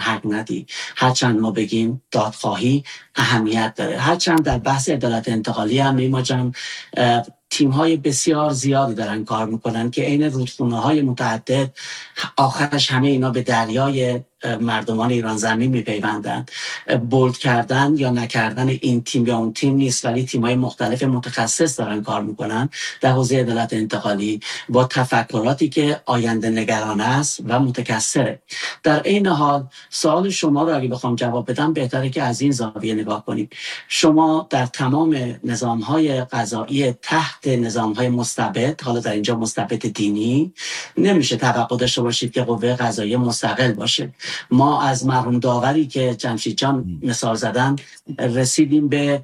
حق ندی. هرچند ما بگیم دادخواهی اهمیت داره، هرچند در بحث عدالت انتقالی هم نیما جان تیم‌های بسیار زیادی دارن کار میکنن که عین رودخونه‌های متعدد آخرش همه اینا به دریای مردمان ایران زمین میپیوندند. بولد کردن یا نکردن این تیم یا اون تیم نیست، ولی تیم‌های مختلف متخصص دارن کار میکنن در حوزه عدالت انتقالی با تفکراتی که آینده نگرانه است و متکثره. در این حال سوال شما رو اگه بخوام جواب بدم بهتره که از این زاویه نگاه کنیم. شما در تمام نظام‌های قضایی تحت نظام‌های مستبد، حالا در اینجا مستبد دینی، نمیشه توقع داشته باشید که قوه قضاییه مستقل باشه. ما از مرحوم داوری که جمشید جان مثال زدن رسیدیم به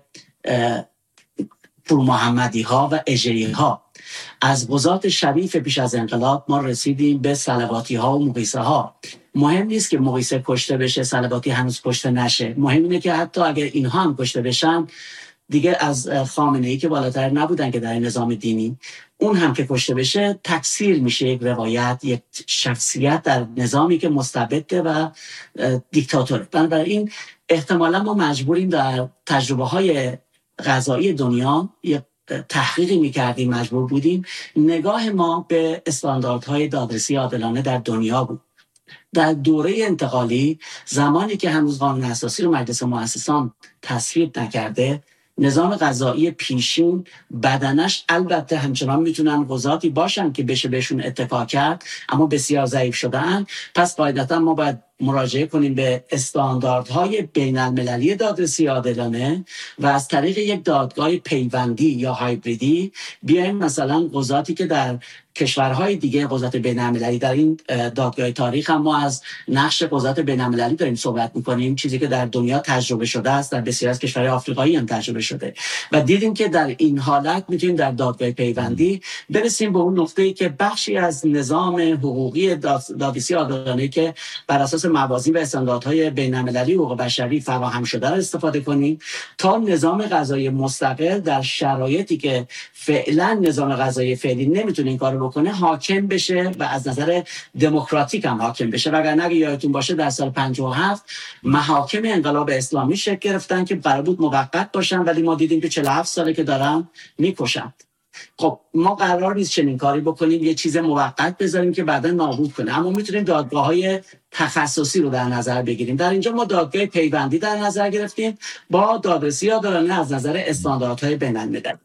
پور محمدی ها و اژه‌ای ها. از قضات شریف پیش از انقلاب ما رسیدیم به صلواتی ها و مقیسه ها. مهم نیست که مقیسه کشته بشه، صلواتی هنوز کشته نشه. مهم اینه که حتی اگر اینها هم کشته بشن دیگه از خامنه‌ای که بالاتر نبودن که در این نظام دینی، اون هم که کشته بشه تکثیر میشه یک روایت، یک شخصیت در نظامی که مستبده و دیکتاتوره. بنابراین احتمالا ما مجبوریم در تجربه‌های قضایی دنیا یک تحقیقی میکردیم، مجبور بودیم نگاه ما به استانداردهای دادرسی عادلانه در دنیا بود. در دوره انتقالی زمانی که هنوز قانون اساسی رو مجلس مؤسسان تصویب نکرده، نظام قضایی پیشین بدنش البته همچنان میتونن قضاتی باشن که بشه بهشون اتکا کرد، اما بسیار ضعیف شدن. پس قاعدتا ما باید مراجعه کنیم به استانداردهای بین المللی دادرسی عادلانه و از طریق یک دادگاه پیوندی یا هایبریدی بیایم مثلا قضاتی که در کشورهای دیگه قضات بین المللی، در این دادگاه تاریخ هم ما از نقش قضات بین المللی داریم صحبت میکنیم، چیزی که در دنیا تجربه شده است، در بسیاری از کشورهای آفریقایی هم تجربه شده و دیدیم که در این حالت میتونیم در دادگاه پیوندی برسیم به اون نقطه‌ای که بخشی از نظام حقوقی دادرسی عادلانه که بر اساس موازین و استانداردهای بین‌المللی حقوق بشری فراهم شده را استفاده کنیم تا نظام قضایی مستقل در شرایطی که فعلا نظام قضایی فعلی نمیتونه این کارو بکنه حاکم بشه و از نظر دموکراتیک هم حاکم بشه. وگرنه اگه یادتون باشه در سال 57 محاکم انقلاب اسلامی شکل گرفتن که قرار بود موقت باشن، ولی ما دیدیم که 47 ساله که دارن میکشن. خب ما قرار نیست چنین کاری بکنیم، یه چیز موقت بذاریم که بعدا نابود کنه، اما میتونیم دادگاه‌های تخصصی رو در نظر بگیریم. در اینجا ما دادگاه پیوندی در نظر گرفتیم با دادرسی عادلانه از نظر استانداردهای بین‌المللی.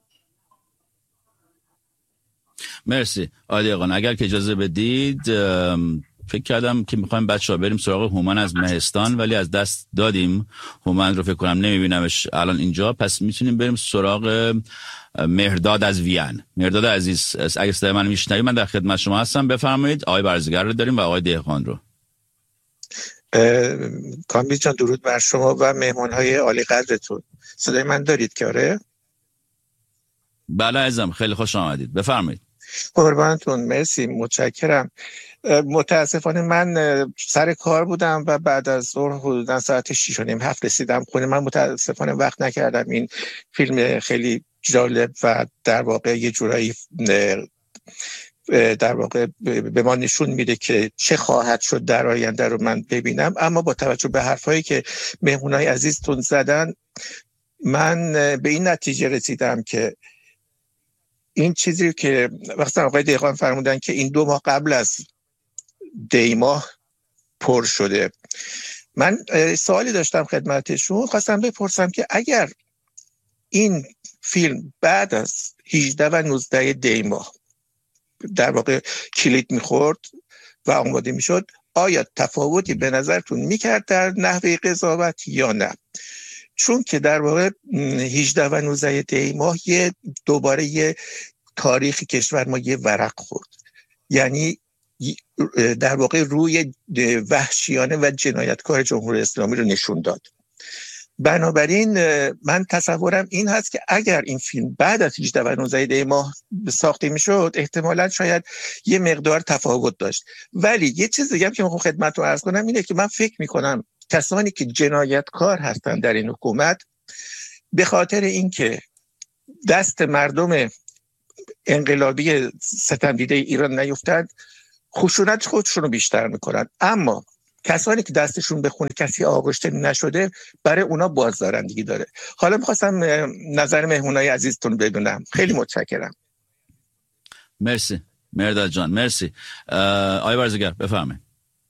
مرسی عالی آقا. اگر که اجازه بدید فکر کردم که میخوایم بچه‌ها بریم سراغ هومن از مهستان، ولی از دست دادیم هومن رو. فکر کنم نمیبینمش الان اینجا، پس میتونیم بریم سراغ مهرداد از وین. مهرداد عزیز اگه صدای من میشنوید من در خدمت شما هستم، بفرمایید. آقای برزگر رو داریم و آقای دهقان رو. کامبیز جان درود بر شما و مهمانهای عالی قدرتون. صدای من دارید که آره؟ بله عزیزم، خیلی خوش آمدید، بفرمایید. قربانتون، مرسی، متشکرم. متاسفانه من سر کار بودم و بعد از ظهر حدودا ساعت 6:30 رسیدم خونه. من متاسفانه وقت نکردم. این فیلم خیلی جالب و در واقع یه جورایی در واقع به ما نشون میده که چه خواهد شد در آینده رو من ببینم. اما با توجه به حرفایی که مهمونای عزیزتون زدن من به این نتیجه رسیدم که این چیزی که وقتی آقای دهقان فرمودن که این 2 ماه قبل از دی ماه پر شده، من سوالی داشتم خدمتشون. خواستم بپرسم که اگر این فیلم بعد از 18 و 19 دی ماه در واقع کلید میخورد و آماده میشد، آیا تفاوتی به نظرتون میکرد در نحوه قضاوت یا نه؟ چون که در واقع 18 و 19 دی ماه دوباره یه تاریخ کشور ما یه ورق خورد، یعنی در واقع روی وحشیانه و جنایتکار جمهوری اسلامی رو نشون داد. بنابراین من تصورم این هست که اگر این فیلم بعد از 18 و 19 دی ماه ساخته میشد احتمالاً شاید یه مقدار تفاوت داشت. ولی یه چیز دیگه هم که میخوام خدمتتون عرض کنم اینه که من فکر میکنم کسانی که جنایتکار هستن در این حکومت به خاطر اینکه دست مردم انقلابی ستمدیده ایران نیفتند خشونت خودشونو بیشتر میکنن. اما کسانی که دستشون به خون کسی آغشته نشده برای اونا بازدارندگی داره. حالا می‌خواستم نظر مهمونای عزیزتون بدونم. خیلی متشکرم. مرسی مرداد جان، مرسی. آقای برزگر بفرمایید.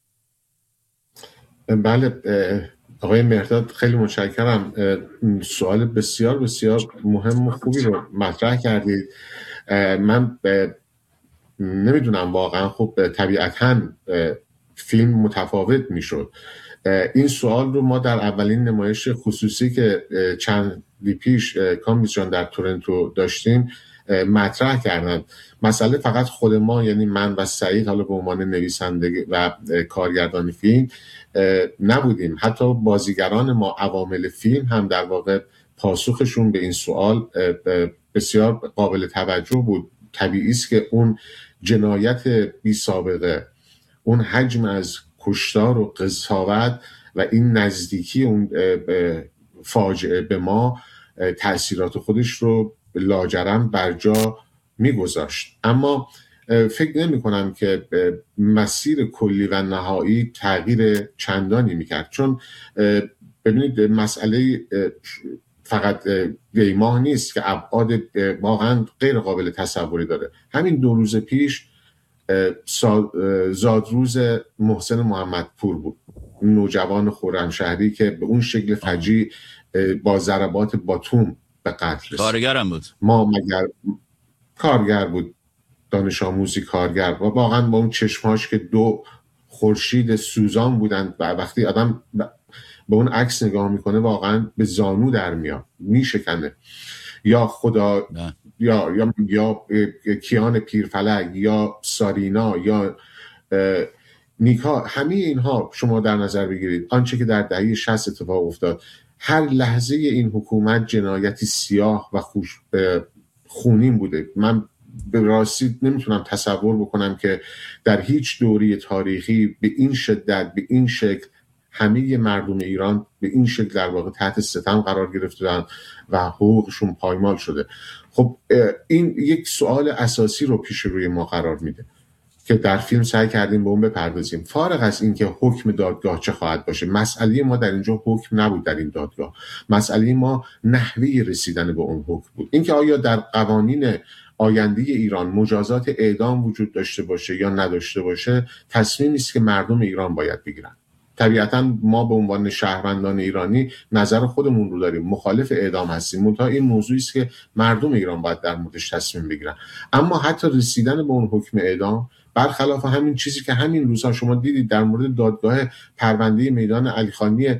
بله آقای مرداد خیلی متشکرم، سوال بسیار بسیار مهم و خوبی رو مطرح کردید. من نمیدونم واقعا خب طبیعتاً فیلم متفاوت میشد. این سوال رو ما در اولین نمایش خصوصی که چندی پیش کامیز جان در تورنتو داشتیم مطرح کردن. مسئله فقط خود ما، یعنی من و سعید، حالا به عنوان نویسنده و کارگردان فیلم نبودیم. حتی بازیگران ما، عوامل فیلم هم در واقع پاسخشون به این سوال بسیار قابل توجه بود. طبیعی است که اون جنایت بی سابقه، اون حجم از کشتار و قضاوت و این نزدیکی اون فاجعه به ما تأثیرات خودش رو لاجرم بر جا میگذاشت. اما فکر نمی کنم که مسیر کلی و نهایی تغییر چندانی میکرد، چون ببینید مسئله فقط دیماه نیست که ابعاد واقعا غیر قابل تصوری داره. همین 2 روز پیش زادروز محسن محمدپور بود، نوجوان خرمشهری که به اون شکل فجیع با ضربات باتوم به قتل رسید. کارگرم بود، کارگر بود، دانش آموزی کارگر، و واقعا با اون چشماش که 2 خورشید سوزان بودند و وقتی آدم به اون عکس نگاه میکنه واقعا به زانو در میاد، میشکنه. یا خدا یا کیان پیرفلک یا سارینا یا نیکا، همه اینها شما در نظر بگیرید آنچه که در دهه 60 اتفاق افتاد. هر لحظه این حکومت جنایتی سیاه و خونین بوده. من به راستی نمیتونم تصور بکنم که در هیچ دوره تاریخی به این شدت، به این شکل همه مردم ایران به این شکل در واقع تحت ستم قرار گرفتن و حقوقشون پایمال شده. خب این یک سوال اساسی رو پیش روی ما قرار میده که در فیلم سعی کردیم به اون بپردازیم. فارغ از این که حکم دادگاه چه خواهد باشه، مسئله ما در اینجا حکم نبود در این دادگاه، مسئله ما نحوه رسیدن به اون حکم بود. اینکه آیا در قوانین آینده ایران مجازات اعدام وجود داشته باشه یا نداشته باشه، تصمیمی است که مردم ایران باید بگیرن. طبیعتاً ما به عنوان شهروندان ایرانی نظر خودمون رو داریم، مخالف اعدام هستیم، منتها این موضوعی است که مردم ایران باید در موردش تصمیم بگیرن. اما حتی رسیدن به اون حکم اعدام، برخلاف همین چیزی که همین روزها شما دیدید در مورد دادگاه پرونده میدان علیخانی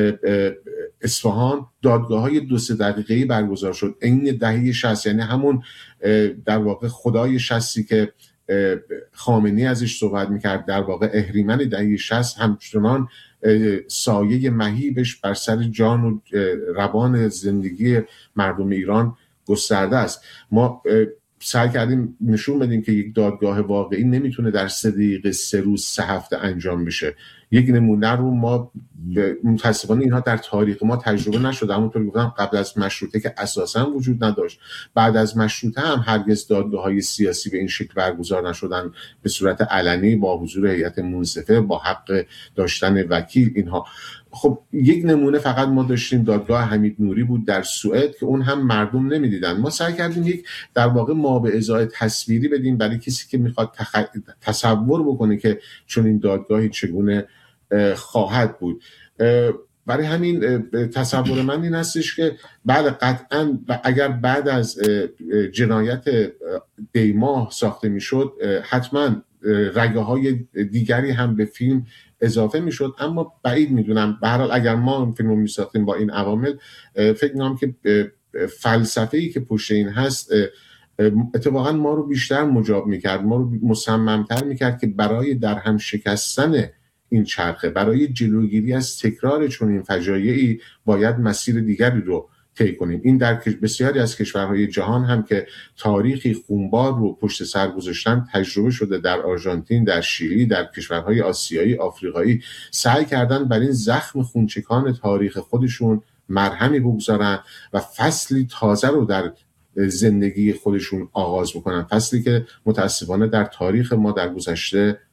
اصفهان، دادگاه‌های 2-3 دقیقه‌ای برگزار شد. این دهه 60، یعنی همون در واقع خدای 60 که خامنه‌ای ازش صحبت میکرد، در واقع اهریمن دهه 60 همچنان سایه مهیبش بر سر جان و روان زندگی مردم ایران گسترده است. ما سعی کردیم نشون بدیم که یک دادگاه واقعی نمیتونه در 3 دقیقه 3 روز 3 هفته انجام بشه. یک نمونه رو ما متاسفانه اینها در تاریخ ما تجربه نشده. همونطور گفتم قبل از مشروطه که اساسا وجود نداشت، بعد از مشروطه هم هرگز دادگاه‌های سیاسی به این شکل برگزار نشدن به صورت علنی با حضور هیئت منصفه، با حق داشتن وکیل اینها. خب یک نمونه فقط ما داشتیم، دادگاه حمید نوری بود در سوئد که اون هم مردم نمیدیدن. ما سعی کردیم یک در واقع ما به ازای تصویری بدیم برای کسی که میخواد تصور بکنه که چون این دادگاهی چگونه خواهد بود. برای همین تصور من این هستش که بعد قطعاً اگر بعد از جنایت دیماه ساخته میشد، حتما رگه های دیگری هم به فیلم اضافه میشد. اما بعید میدونم، به هر حال اگر ما این فیلم رو میساختیم با این عوامل، فکر میکنم که فلسفه‌ای که پشت این هست اتفاقا ما رو بیشتر مجاب میکرد، ما رو مصممتر میکرد که برای در هم شکستن این چرخه، برای جلوگیری از تکرار چنین فجایعی باید مسیر دیگری رو طی کنیم. این در بسیاری از کشورهای جهان هم که تاریخی خونبار رو پشت سر گذاشتن تجربه شده، در آرژانتین، در شیلی، در کشورهای آسیایی، آفریقایی، سعی کردن بر این زخم خونچکان تاریخ خودشون مرهمی بگذارن و فصلی تازه رو در زندگی خودشون آغاز بکنن، فصلی که متاسفانه در تاریخ ما در گذشته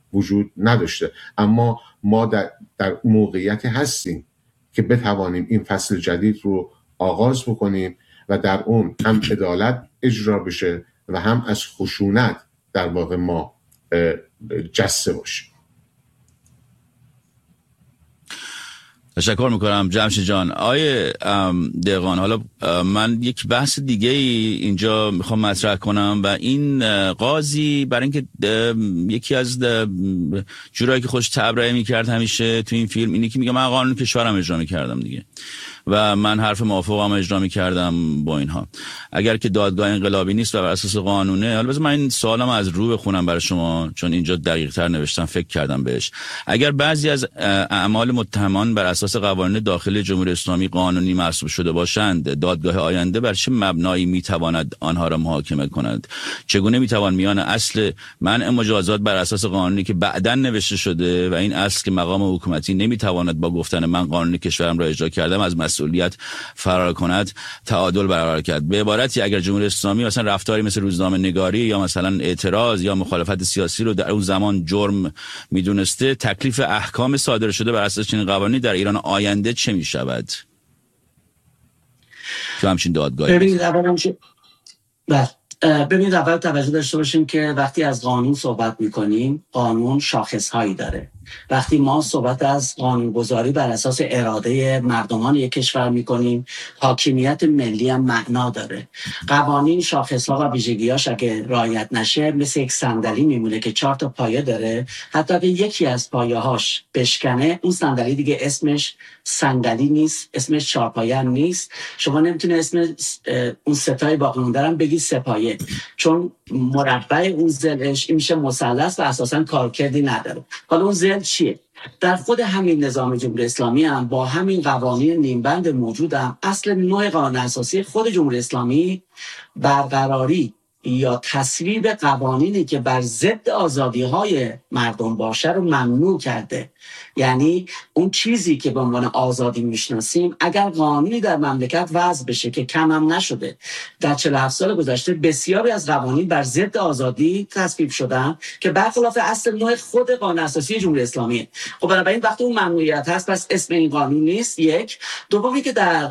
وجود نداشته. اما ما در موقعیتی هستیم که بتوانیم این فصل جدید رو آغاز بکنیم و در اون هم عدالت اجرا بشه و هم از خشونت در واقع ما جسته باشیم. تشکر میکنم جمشید جان. آیه دهقان، حالا من یک بحث دیگه اینجا میخوام مطرح کنم و این قاضی برای اینکه یکی از جورایی که خوش تبرئه میکرد همیشه تو این فیلم اینی که میگه من قانون کشورم اجرا میکردم دیگه و من حرف موافقم اجرا میکردم با اینها. اگر که دادگاه انقلابی نیست و بر اساس قانونه، حالا بذار من این سوالم از رو بخونم برای شما چون اینجا دقیق تر نوشتم، فکر کردم بهش. اگر بعضی از اعمال متهمان بر اساس قوانین داخل جمهوری اسلامی قانونی محسوب شده باشند، دادگاه آینده بر چه مبنایی میتواند آنها را محاکمه کند؟ چگونه میتوان میان اصل منع مجازات بر اساس قانونی که بعداً نوشته شده و این اصل که مقام حکومتی نمیتواند با گفتن من قانون کشورم را اجرا کردم از مسئولیت فرار کند تعادل برقرار کرد؟ به عبارتی اگر جمهوری اسلامی مثلا رفتاری مثل روزنامه نگاری یا مثلا اعتراض یا مخالفت سیاسی رو در اون زمان جرم میدونسته، تکلیف احکام صادر شده بر اساس چنین قوانینی در ایران آینده چه میشود؟ تو همچین دادگاهی ببینید اول توجه داشته باشیم که وقتی از قانون صحبت میکنیم، قانون شاخصهایی داره. وقتی ما صحبت از قانونگذاری بر اساس اراده مردمان یک کشور میکنیم، حاکمیت ملی هم معنا داره. قوانین شاخصها و ویژگیاش اگه رعایت نشه مثل یک صندلی میمونه که 4 تا پایه داره. حتی اگه یکی از پایه‌هاش بشکنه، اون صندلی دیگه اسمش صندلی نیست، اسمش 4 پایه هم نیست. شما نمیتونه اسم اون ستای باقی مونده رو بگید 3 پایه، چون مربع اون ضلعش این میشه مثلث و اساسا کارکردی نداره. حالا اون ضلع چیه؟ در خود همین نظام جمهوری اسلامی هم با همین قوانین نیمبند موجود هم اصل نوع قانون اساسی خود جمهوری اسلامی برقراری یا تصویب قوانینی که بر ضد آزادی‌های مردم باشه رو ممنوع کرده. یعنی اون چیزی که به عنوان آزادی میشناسیم اگر قانونی در مملکت وضع بشه که کم هم نشده، در 47 سال گذشته بسیاری از قوانین بر ضد آزادی تصویب شدن که برخلاف اصل نوع خود قانون اساسی جمهوری اسلامی. خب بنابراین وقتی اون ممنوعیت هست پس اسم این قانون نیست. یک دومی که در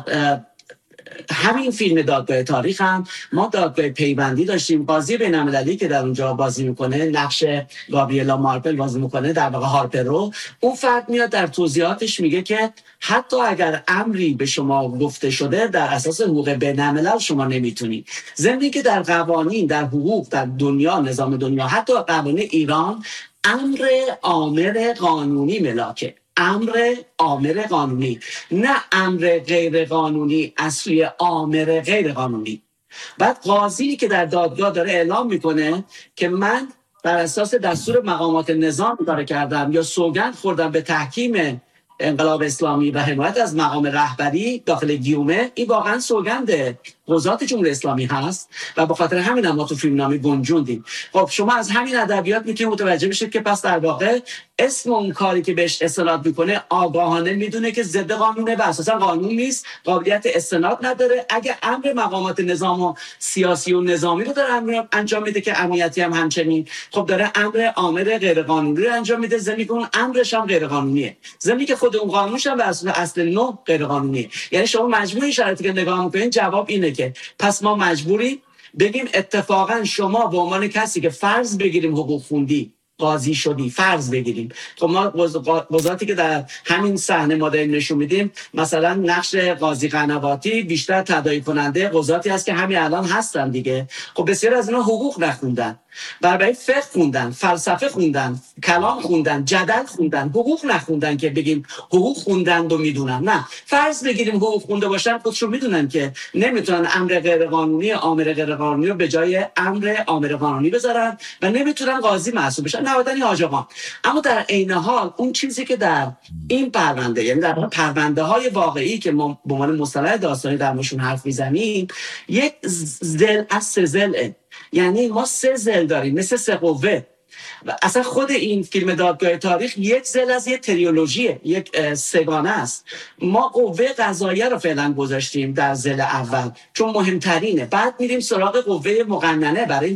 همین فیلم دادگاه تاریخ هم ما دادگاه پیوندی داشتیم، قاضی بین‌المللی که در اونجا بازی میکنه، نقش گابریلا مارپل بازی میکنه، در واقع هارپر رو، اون فرد میاد در توضیحاتش میگه که حتی اگر امری به شما گفته شده در اساس حقوق بین‌الملل شما نمیتونید. ضمن که در قوانین، در حقوق، در دنیا، نظام دنیا، حتی قوانین ایران امر آمر قانونی ملاکه، امر آمر قانونی، نه امر غیر قانونی از سوی آمر غیر قانونی. بعد قاضی که در دادگاه داره اعلام میکنه که من بر اساس دستور مقامات نظام کار کردم یا سوگند خوردم به تحکیم انقلاب اسلامی و حمایت از مقام رهبری داخل گیومه، این واقعا سوگند قضات جمهوری اسلامی هست و به خاطر همین هم ما تو فیلمنامه گنجوندیم. خب شما از همین ادبیات میتونید متوجه بشید که پس در واقع اسم اون کاری که بهش استناد میکنه آگاهانه میدونه که ضد قانونه و اساسا قانون نیست، قابلیت استناد نداره. اگه امر مقامات نظام و سیاسی و نظامی رو داره انجام میده که امنیتی هم همچنین، خب داره امر آمر غیر قانونی رو انجام میده، ضمن که اون امرش هم غیر قانونیه، ضمن که خود اون قانونش هم به اصل نو غیر قانونیه. یعنی شما مجموع شرایطی که نگاه میکنین جواب اینه که پس ما مجبوریم بگیم اتفاقا شما به عنوان کسی که فرض بگیریم حقوق خوندی، قاضی شدی، فرض بگیریم، خب ما قضاتی که در همین صحنه ما داریم نشون میدیم، مثلا نقش قاضی قنواتی بیشتر تداعی کننده قضاتی هست که همین الان هستن دیگه. خب بسیار از اینا حقوق نخوندن، برای فقه خوندن، فلسفه خوندن، کلام خوندن، جدل خوندن، حقوق نخوندن که بگیم حقوق خوندن و میدونن. نه، فرض بگیریم حقوق خونده باشن، خودشون میدونن که نمیتونن امر غیر قانونی، آمر غیر قانونی رو به جای امر آمر قانونی بذارن و نمیتونن قاضی محسوب بشن، نهایتاً حاج آقا. اما در عین حال اون چیزی که در این پرونده، یعنی در پرونده های واقعی که ما به عنوان مصطلح داستانی در موردشون حرف میزنیم، یک ضلع از 3 ضلع، یعنی ما 3 ضلع داریم مثل 3 قوه. و اصلا خود این فیلم دادگاه تاریخ یک ضلع از یک تریولوژیه، یک سگانه است. ما قوه قضاییه رو فعلا گذاشتیم در ضلع اول چون مهمترینه، بعد میریم سراغ قوه مقننه برای اینکه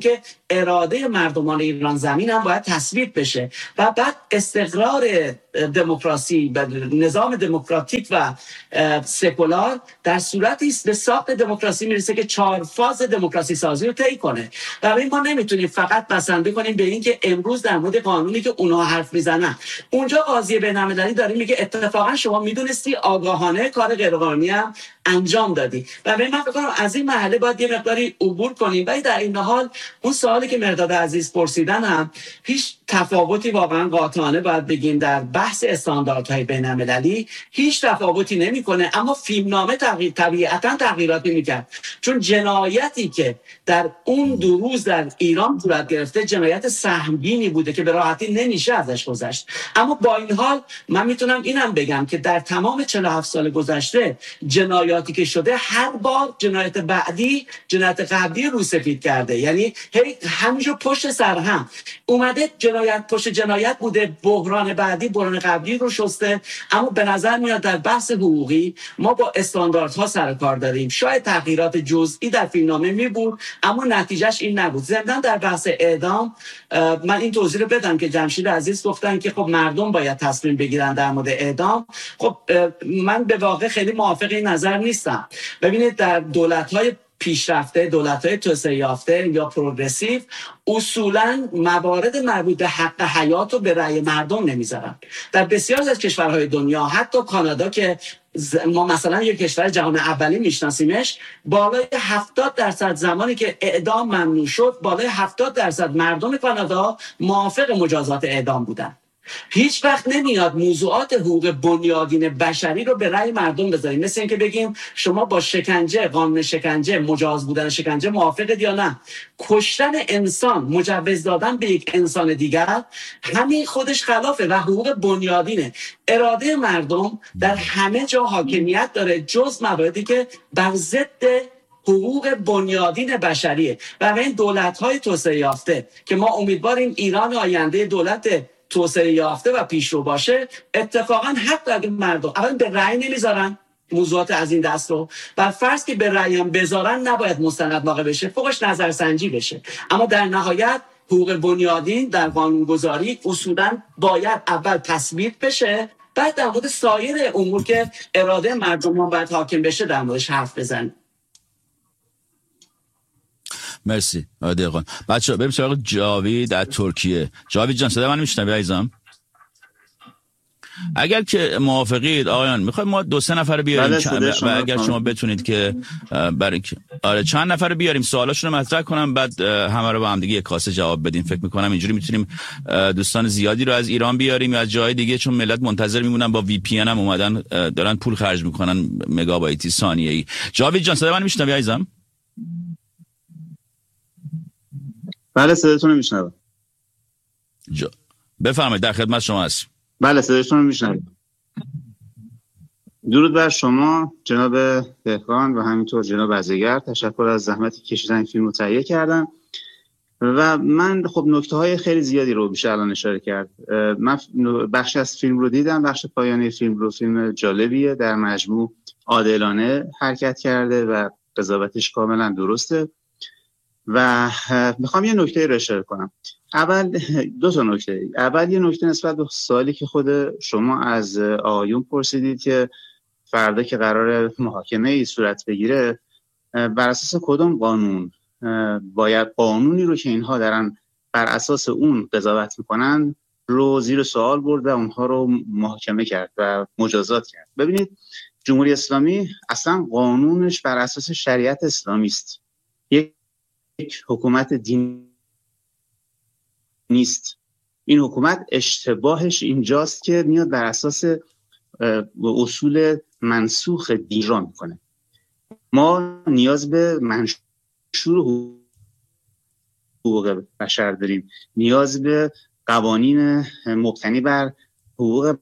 اراده مردمان ایران زمین هم باید تثبیت بشه و بعد استقرار دموکراسی و نظام دموکراتیک و سکولار در صورتی است به ساخت دموکراسی میرسه که 4 فاز دموکراسی سازی رو طی کنه. و ما نمیتونیم فقط بسنده کنیم به این که امروز در مورد قانونی که اونها حرف میزنن اونجا قاضی بین‌المللی داره میگه اتفاقا شما میدونستی آگاهانه کار غیرقانونی هم انجام دادی. و من فکر کنم از این مرحله باید یه مقداری عبور کنیم. ولی در این حال اون سوالی که مرداد عزیز پرسیدن هم هیچ تفاوتی واقعا قاطعانه باید بگیم در بحث استانداردهای بین‌المللی هیچ تفاوتی نمیکنه. اما فیلمنامه طبیعتا تغییراتی میکرد، چون جنایتی که در اون 2 روز در ایران صورت گرفته جنایت سهمگینی بوده که به راحتی نمیشه ازش گذشت. اما با این حال من میتونم اینم بگم که در تمام 47 سال گذشته جنایاتی که شده هر بار جنایت بعدی جنایت قبلی رو سفید کرده، یعنی همینجور پشت سر هم اومده، جنایت پشت جنایت بوده، بحران بعدی بحران قبلی رو شسته. اما به نظر میاد در بحث حقوقی ما با استانداردها سر کار داریم. شاید تغییرات جزئی در فیلمنامه می بود اما نتیجهش این نبود. ضمن در بحث اعدام من این توضیح رو بدم که جمشید عزیز گفتن که خب مردم باید تصمیم بگیرن در مورد اعدام. خب من به واقع خیلی موافق این نظر نیستم. ببینید در دولت‌های پیشرفته، دولت‌های توسعه یافته یا پروگرسیو اصولاً موارد مربوط به حق حیات رو به رأی مردم نمیذارن. در بسیاری از کشورهای دنیا، حتی کانادا که ما مثلا یک کشور جهان اولی میشناسیمش، بالای 70% زمانی که اعدام ممنوع شد بالای 70% مردم کانادا موافق مجازات اعدام بودن. هیچ وقت نمیاد موضوعات حقوق بنیادین بشری رو به رأی مردم بذاریم. مثل اینکه بگیم شما با شکنجه، قانون شکنجه، مجاز بودن شکنجه موافقید یا نه. کشتن انسان، مجوز دادن به یک انسان دیگر، همین خودش خلافه و حقوق بنیادینه. اراده مردم در همه جا حاکمیت داره جز مواردی که بر ضد حقوق بنیادین بشریه. و این دولت‌های توسعه یافته که ما امیدواریم ایران آینده دولت توسعه یافته و پیشرو باشه، اتفاقا حق داره مردم اولا به رأی نمیذارن موضوعات از این دست رو، بر فرض که به رأی هم بذارن نباید مستند واقع بشه، فوقش نظرسنجی بشه. اما در نهایت حقوق بنیادین در قانونگذاری اصولا باید اول تثبیت بشه، بعد در مورد سایر امور که اراده مردم باید حاکم بشه در موردش حرف بزنیم. مرسی آقای بچه‌ها بریم سراغ جاوید از ترکیه. جاوید جان صدا من میشنوی عزیزم؟ اگر که موافقید آقایان میخوایم ما 2-3 نفر بیاریم و اگر شما بتونید که برای چند نفر بیاریم سوالاشون رو مطرح کنم بعد همه رو با هم دیگه یک کاسه جواب بدیم. فکر میکنم اینجوری میتونیم دوستان زیادی رو از ایران بیاریم یا از جای دیگه، چون ملت منتظر میمونن با وی پی ان هم اومدن دارن پول خرج میکنن مگابایتی ثانیه‌ای. جاوید جان صدا من میشنوی عزیزم؟ بله صداتون رو میشنوم. بفرمایید در خدمت شما هستم. بله صداتون رو میشنوم. درود بر شما جناب دهقان و همینطور جناب عزیگر، تشکر از زحمتی کشیدن این فیلم رو تهیه کردن و من خب نکته‌های خیلی زیادی رو میشه الان اشاره کرد. من بخشی از فیلم رو دیدم، بخش پایانی فیلم جالبیه، در مجموع عادلانه حرکت کرده و قضاوتش کاملا درسته و میخوام یه نکته رو اشاره کنم. اول 2 نکته. اول یه نکته نسبت به سوالی که خود شما از آقایون پرسیدید که فردا که قرار محاکمه ای صورت بگیره بر اساس کدوم قانون باید قانونی رو که اینها دارن بر اساس اون قضاوت میکنن رو زیر سوال برد و اونها رو محاکمه کرد و مجازات کرد. ببینید جمهوری اسلامی اصلا قانونش بر اساس شریعت اسلامی است. یک حکومت دین نیست. این حکومت اشتباهش اینجاست که میاد بر اساس اصول منسوخ دین را میکنه. ما نیاز به منشور حقوق بشر داریم، نیاز به قوانین مبتنی بر حقوق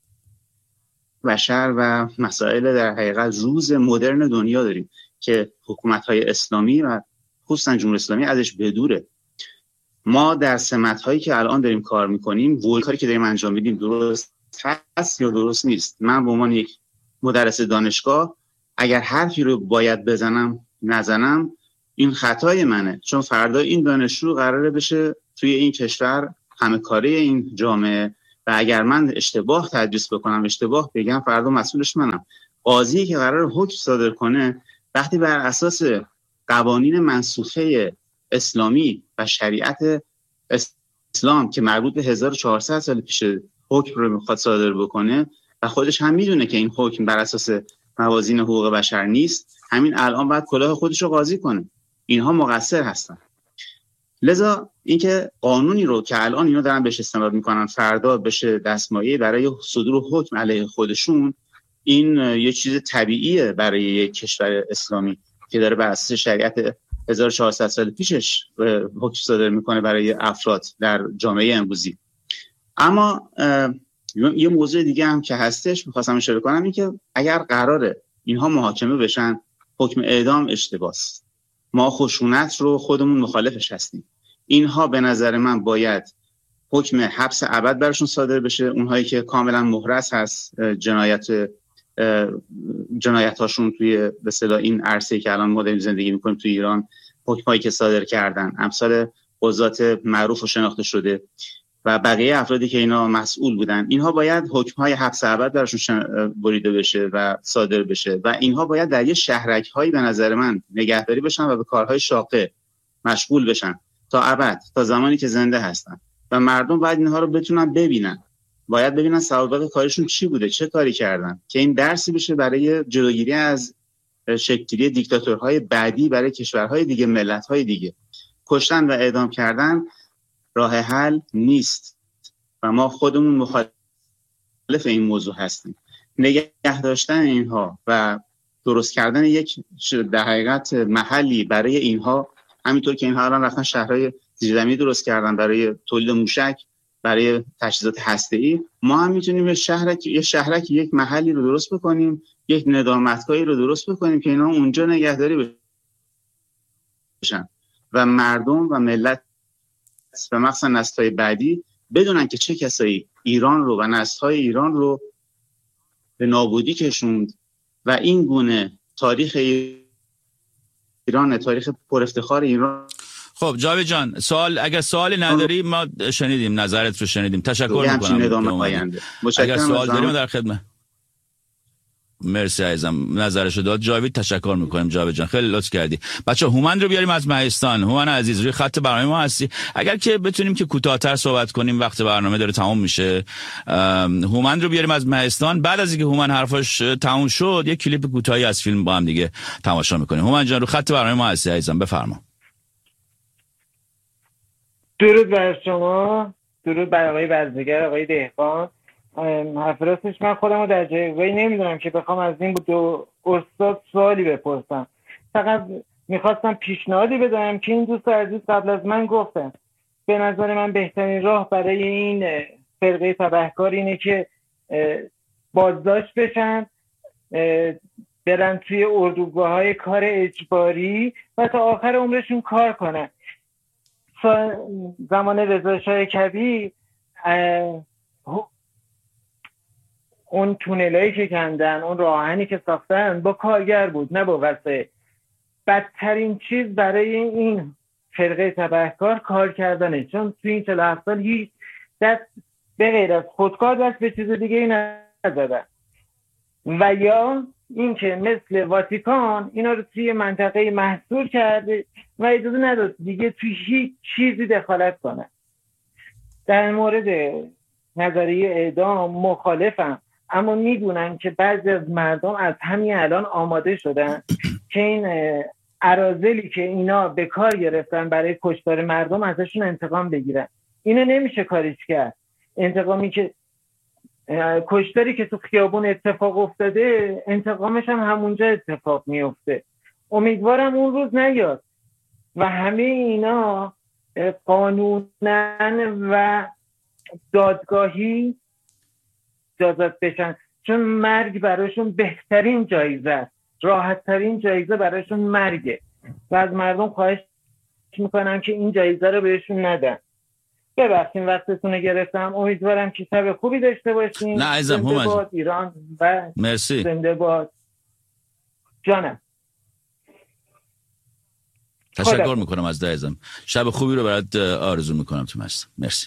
بشر و مسائل در حقیقت روز مدرن دنیا داریم که حکومت‌های اسلامی و خصوصا جمهوری اسلامی ازش بدوره. ما در سمت‌هایی که الان داریم کار می‌کنیم، کاری که داریم انجام میدیم درست هست یا درست نیست. من به عنوان یک مدرس دانشگاه اگر حرفی رو باید بزنم نزنم، این خطای منه، چون فردا این دانشجو قراره بشه توی این کشور همه کاره این جامعه و اگر من اشتباه تدریس بکنم، اشتباه بگم، فردا مسئولش منم. قاضی که قراره حکم صادر کنه وقتی بر اساس قوانین منسوخه اسلامی و شریعت اسلام که مربوط به 1400 سال پیش حکم رو میخواد صادر بکنه و خودش هم میدونه که این حکم بر اساس موازین حقوق بشر نیست، همین الان باید کلاه خودش رو قاضی کنه. اینها مقصر هستن. لذا اینکه قانونی رو که الان اینا دارن بهش استناد میکنن فردا بشه دستمایه برای صدور حکم علیه خودشون، این یه چیز طبیعیه برای یک کشور اسلامی که داره بر اساس شریعت 1400 سال پیشش حکم صادر میکنه برای افراد در جامعه امروزی. اما یه موضوع دیگه هم که هستش می‌خواستم اشاره کنم، این که اگر قراره اینها محاکمه بشن، حکم اعدام اشتباهه. ما خشونت رو خودمون مخالفش هستیم. اینها به نظر من باید حکم حبس ابد برشون صادر بشه. اونهایی که کاملا محرز هست جنایتاشون توی به اصطلاح این عرصه‌ای که الان ما داریم زندگی می‌کنیم توی ایران، حکمایی که صادر کردن امثال قضات معروف و شناخته شده و بقیه افرادی که اینا مسئول بودن، اینها باید حکم‌های حبس ابد براشون بریده بشه و صادر بشه و اینها باید در یه شهرک‌هایی به نظر من نگهداری بشن و به کارهای شاقه مشغول بشن تا ابد، تا زمانی که زنده هستن و مردم باید اینها رو بتونن ببینن، باید ببینن سوابق کارشون چی بوده، چه کاری کردن، که این درسی بشه برای جلوگیری از شکل‌گیری دیکتاتورهای بعدی برای کشورهای دیگه، ملت‌های دیگه. کشتن و اعدام کردن راه حل نیست و ما خودمون مخالف این موضوع هستیم. نگه داشتن اینها و درست کردن یک در حقیقت محلی برای اینها، همینطور که اینها الان رفتن شهرهای زیرزمینی درست کردن برای تولید موشک، برای تجهیزات هسته‌ای، ما هم میتونیم یک محلی رو درست بکنیم، یک ندامتگاهی رو درست بکنیم که اینا اونجا نگهداری بشن و مردم و ملت و مخصوصا نسل‌های بعدی بدونن که چه کسایی ایران رو و نسل‌های ایران رو به نابودی کشوند و این گونه تاریخ ایران، تاریخ پر افتخار ایران. خب جاوید جان، اگر سوالی نداری ما شنیدیم، نظرت رو شنیدیم، تشکر میکنم. اگر سوال داریم در خدمت. مرسی عزیزم، نظرشو داد جاوید، تشکر میکنیم جاوید جان، خیلی لطف کردی. بچه‌ها هومن رو بیاریم از مهستان. هومن عزیز روی خط برنامه ما هستی، اگر که بتونیم که کوتاه‌تر صحبت کنیم، وقت برنامه داره تموم میشه. هومن رو بیاریم از مهستان، بعد از اینکه هومن حرفاش تموم شد یک کلیپ کوتاهی از فیلم با هم دیگه تماشا میکنیم. هومن جان رو خط برنامه ما هستی عزیزم، بفرما. درود بر شما، درود بر آقای بزگر، آقای دهقان. حرف راستش من خودم رو در جایگاهی نمیدونم که بخوام از این دو استاد سوالی بپرسم. فقط میخواستم پیشنهادی بدم که این دوست عزیز قبل از من گفتن. به نظر من بهترین راه برای این فرقه تبهکار اینه که بازداشت بشن، برن توی اردوگاه‌های کار اجباری و تا آخر عمرشون کار کنن. زمان رضا شاه کبیر اون تونلایی که کندن، اون راهنی که ساختن با کارگر بود، نه با وسایل. بدترین چیز برای این فرقه تبهکار کار کردنه، چون توی این 47 سال هیچ دست به غیر از خودکار دست به چیز دیگه نزدن. و یا اینکه مثل واتیکان اینا رو توی منطقه محصور کرده و اجازه نداد دیگه توی هیچ چیزی دخالت کنه. در مورد نظریه اعدام مخالفم، اما میدونم که بعضی از مردم از همین الان آماده شدن که این اراذلی که اینا به کار گرفتن برای کشتار مردم ازشون انتقام بگیرن. اینو نمیشه کاریش کرد. انتقامی که کشتاری که تو خیابون اتفاق افتاده، انتقامش هم همونجا اتفاق میفته. امیدوارم اون روز نیاد و همه اینا قانونن و دادگاهی جازت بشن، چون مرگ براشون بهترین جایزه است، راحت ترین جایزه براشون مرگه و از مردم خواهش میکنم که این جایزه رو بهشون ندن. ببخشید وقتتون رو گرفتم، امیدوارم که شب خوبی داشته باشین. نه عزیزم، زنده باد ایران و مرسی. زنده باد جانم. تشکر میکنم از عزیزم. شب خوبی رو برات آرزو میکنم تو مست. مرسی.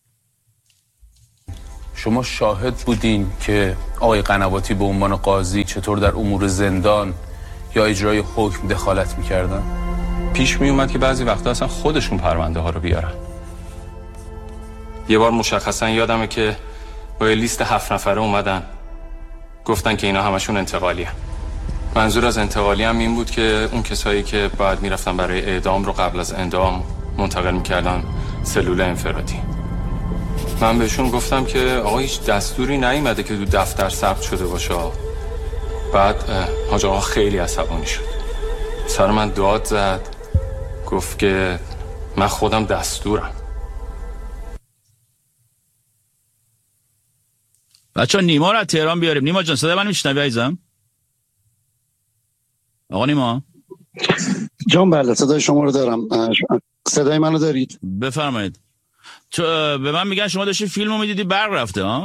شما شاهد بودین که آقای قنواتی به عنوان قاضی چطور در امور زندان یا اجرای حکم دخالت میکردن؟ پیش میومد که بعضی وقتا اصلا خودشون پرونده ها رو بیارن. یه بار مشخصا یادمه که با یه لیست 7 نفره اومدن گفتن که اینا همشون انتقالی هم. منظور از انتقالی هم این بود که اون کسایی که باید میرفتن برای اعدام رو قبل از اعدام منتقل میکردن سلول انفرادی. من بهشون گفتم که آقا هیچ دستوری نیومده که تو دفتر ثبت شده باشه. بعد حاج آقا خیلی عصبانی شد، سر من داد زد، گفت که من خودم دستورم. بچه نیما رو از تهران بیاریم. نیما جان صدای من میشنوی عزیزم؟ آقا نیما جان بله صدای شما رو دارم. صدای منو دارید؟ بفرمایید. تو به من میگن شما داشتی فیلمو میدیدی برق رفته ها؟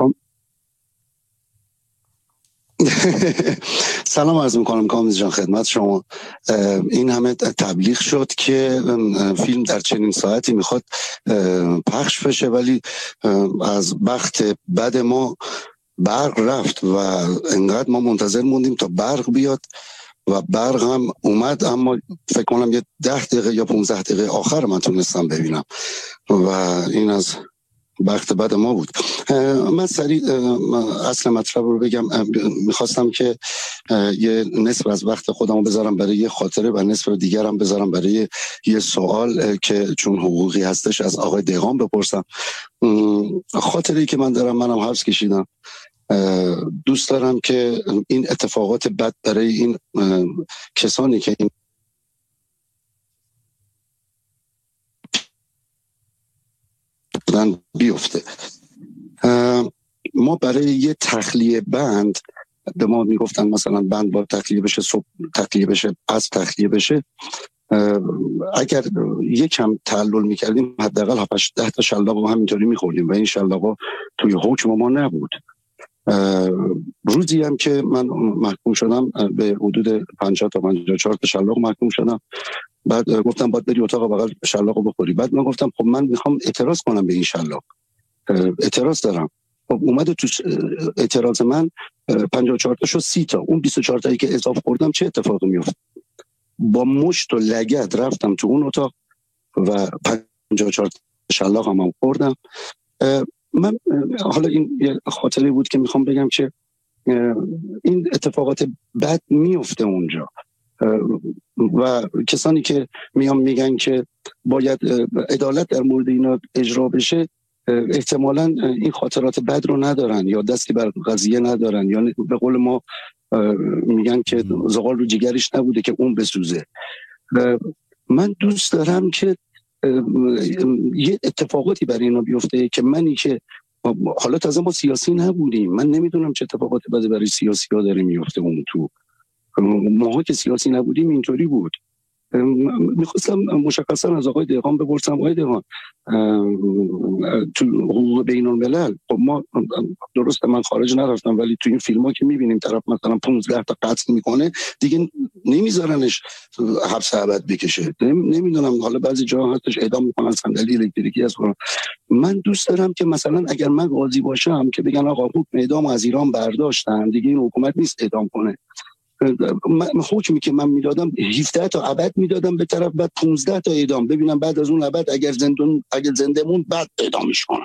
سلام عرض میکنم کامل جان خدمت شما. این همه تبلیغ شد که فیلم در چنین ساعتی میخواد پخش بشه، ولی از بخت بد ما برق رفت و انقدر ما منتظر موندیم تا برق بیاد و برق هم اومد، اما فکر کنم یه 10 دقیقه یا 15 دقیقه آخر من تونستم ببینم و این از بخت بد ما بود. من سریع اصل مطلب رو بگم. میخواستم که یه نصف از وقت خودمو بذارم برای یه خاطره و نصف دیگرم بذارم برای یه سوال که چون حقوقی هستش از آقای دهقان بپرسم. خاطره‌ای که من دارم، منم حبس کشیدم. دوست دارم که این اتفاقات بد برای این کسانی که این بیفته. ما برای یه تخلیه بند به ما میگفتن مثلا بند با تخلیه بشه، صبح تخلیه بشه، از تخلیه بشه. اگر یکم تعلل میکردیم حداقل 7-10 تا شلاق همینطوری میخوردیم و این شلاقا توی حکم ما نبود. روزی هم که من محکوم شدم به حدود 50 تا 54 تا شلاق محکوم شدم. بعد گفتم باید بری اتاق بغل شلاقو بخوری. بعد من گفتم خب من میخوام اعتراض کنم به این شلاق، اعتراض دارم. خب اومده تو اعتراض من 54 تا شد 30 تا. اون 24 تایی که اضافه خوردم چه اتفاقی میفته؟ با مشت و لگد رفتم تو اون اتاق و 54 تا شلاق هم خوردم. من حالا این یه خاطره بود که میخوام بگم که این اتفاقات بد میفته اونجا و کسانی که میگن که باید عدالت در مورد اینا اجرا بشه احتمالاً این خاطرات بد رو ندارن یا دستی بر قضیه ندارن، یا به قول ما میگن که زغال رو جگرش نبوده که اون بسوزه. من دوست دارم که یه اتفاقاتی برای اینا بیفته که منی که حالا تازه ما سیاسی نبودیم، من نمیدونم چه اتفاقاتی برای سیاسی ها داره میفته. اون تو ماها که سیاسی نبودیم اینطوری بود. میخواستم مشخصا از آقای دهقان بپرسم، آقای دهقان تو حقوق بین الملل، خب ما درسته من خارج نرفتم ولی تو این فیلم ها که میبینیم طرف مثلا 15 تا قتل میکنه دیگه نمیذارنش حبس ابد بکشه. نمیدونم حالا بعضی جاها هستش اعدام میکنن، صندلی الکتریکی از کنن. من دوست دارم که مثلا اگر من قاضی باشم که بگن آقا حکم اعدام از ایران برداشتن دیگه، این حکومت نیست اعدام کنه. حکمی که من میدادم 17 تا ابد میدادم به طرف، بعد 15 تا اعدام. ببینم بعد از اون ابد اگر زنده موند بعد اعدامش کنن.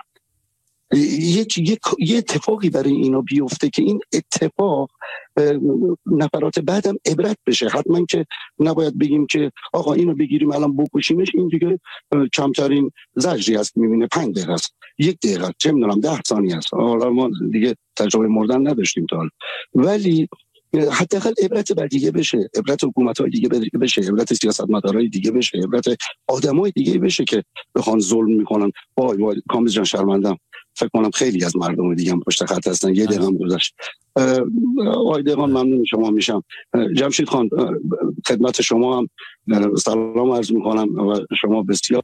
یه اتفاقی برای اینا بیفته که این اتفاق نفرات بعدم عبرت بشه. حتما که نباید بگیم که آقا اینو بگیریم الان بکشیمش، این دیگه کمترین زجری هست میبینه 5 دقیقه است، 1 دقیقه، چه میدونم 10 ثانیه است. حالا ما دیگه تجربه مردن نداشتیم تا حالا، ولی حداقل عبرت بر دیگه بشه، عبرت حکومت‌های دیگه بشه، عبرت سیاستمدارای دیگه بشه، عبرت آدمای دیگه بشه که بخوان ظلم میکنن. وای کامل جان شرمندم، فکر کنم خیلی از مردم دیگه هم پشت خط هستن. 1 دقیقه هم گذشت. آقای دهقان ممنون شما میشم. جمشید خان خدمت شما هم سلام عرض میکنم و شما بسیار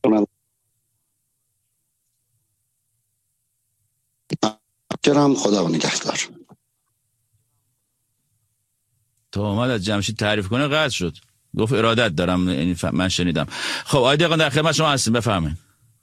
متشکرم. خدا نگهدار. تا اومد از جمشید تعریف کنه قطع شد. گفت ارادت دارم، من شنیدم. خب آقای دهقان در خدمت شما هستیم، بفرمایید.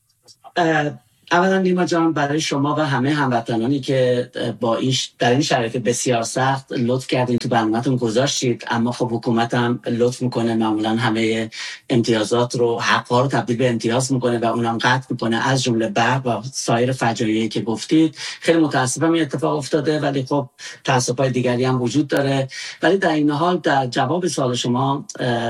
اولا نیما جان، برای شما و همه هموطنانی که با در این شرایط بسیار سخت لطف کردین تو برنامه‌تون گذاشتید، اما خب حکومت هم لطف میکنه، معمولا همه امتیازات رو، حق‌ها رو تبدیل به امتیاز میکنه و اونم قطع میکنه، از جمله برق و سایر فجایعی که گفتید. خیلی متاسفم این اتفاق افتاده، ولی خب تأسف‌های دیگری هم وجود داره. ولی در این حال در جواب سوال شما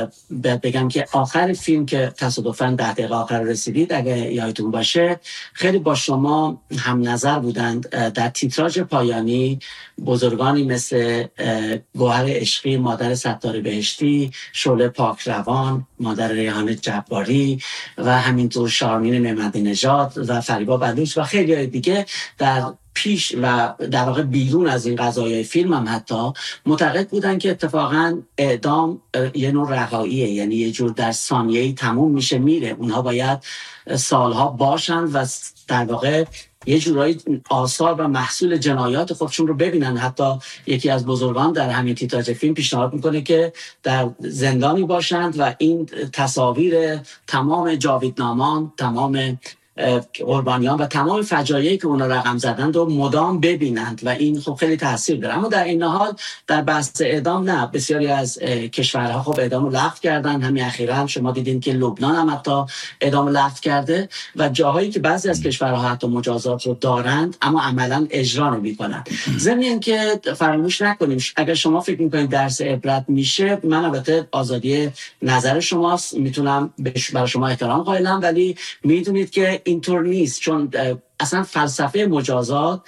بگم که آخر فیلم که تصادفاً 10 دقیقه آخر رسیدید، اگه یادتون باشه، خیلی با شما هم نظر بودند. در تیتراژ پایانی بزرگانی مثل گوهر عشقی، مادر ستاره بهشتی، شعله پاکروان، مادر ریحانه جباری و همینطور شارمین نعمتی نژاد و فریبا بلوچ و خیلی دیگه در پیش و در واقع بیرون از این قضایای فیلم هم حتی معتقد بودن که اتفاقا اعدام یه نوع رهاییه، یعنی یه جور در ثانیه‌ای تموم میشه میره، اونها باید سالها باشن و در واقع یه جورایی آثار و محصول جنایات خودشون رو ببینن. حتی یکی از بزرگان در همین تیتراژ فیلم پیشنهاد میکنه که در زندانی باشند و این تصاویر تمام جاویدنامان، تمام قربانیان و تمام فجایعی که اونا رقم زدن رو مدام ببینند و این خب خیلی تاثیر داره. اما در این حال در بحث اعدام نه، بسیاری از کشورها خب اعدام رو لغو کردن. همین اخیراً هم شما دیدین که لبنان هم حتی اعدام رو لغو کرده و جاهایی که بعضی از کشورها حتی مجازات رو دارند اما عملاً اجرا نمی‌کنن. ضمن اینکه فراموش نکنیم اگر شما فکر می‌کنید درس عبرت میشه، من البته آزادی نظر شماست، میتونم برای شما احترام قائلم، ولی میدونید که اینطور نیست، چون اصلا فلسفه مجازات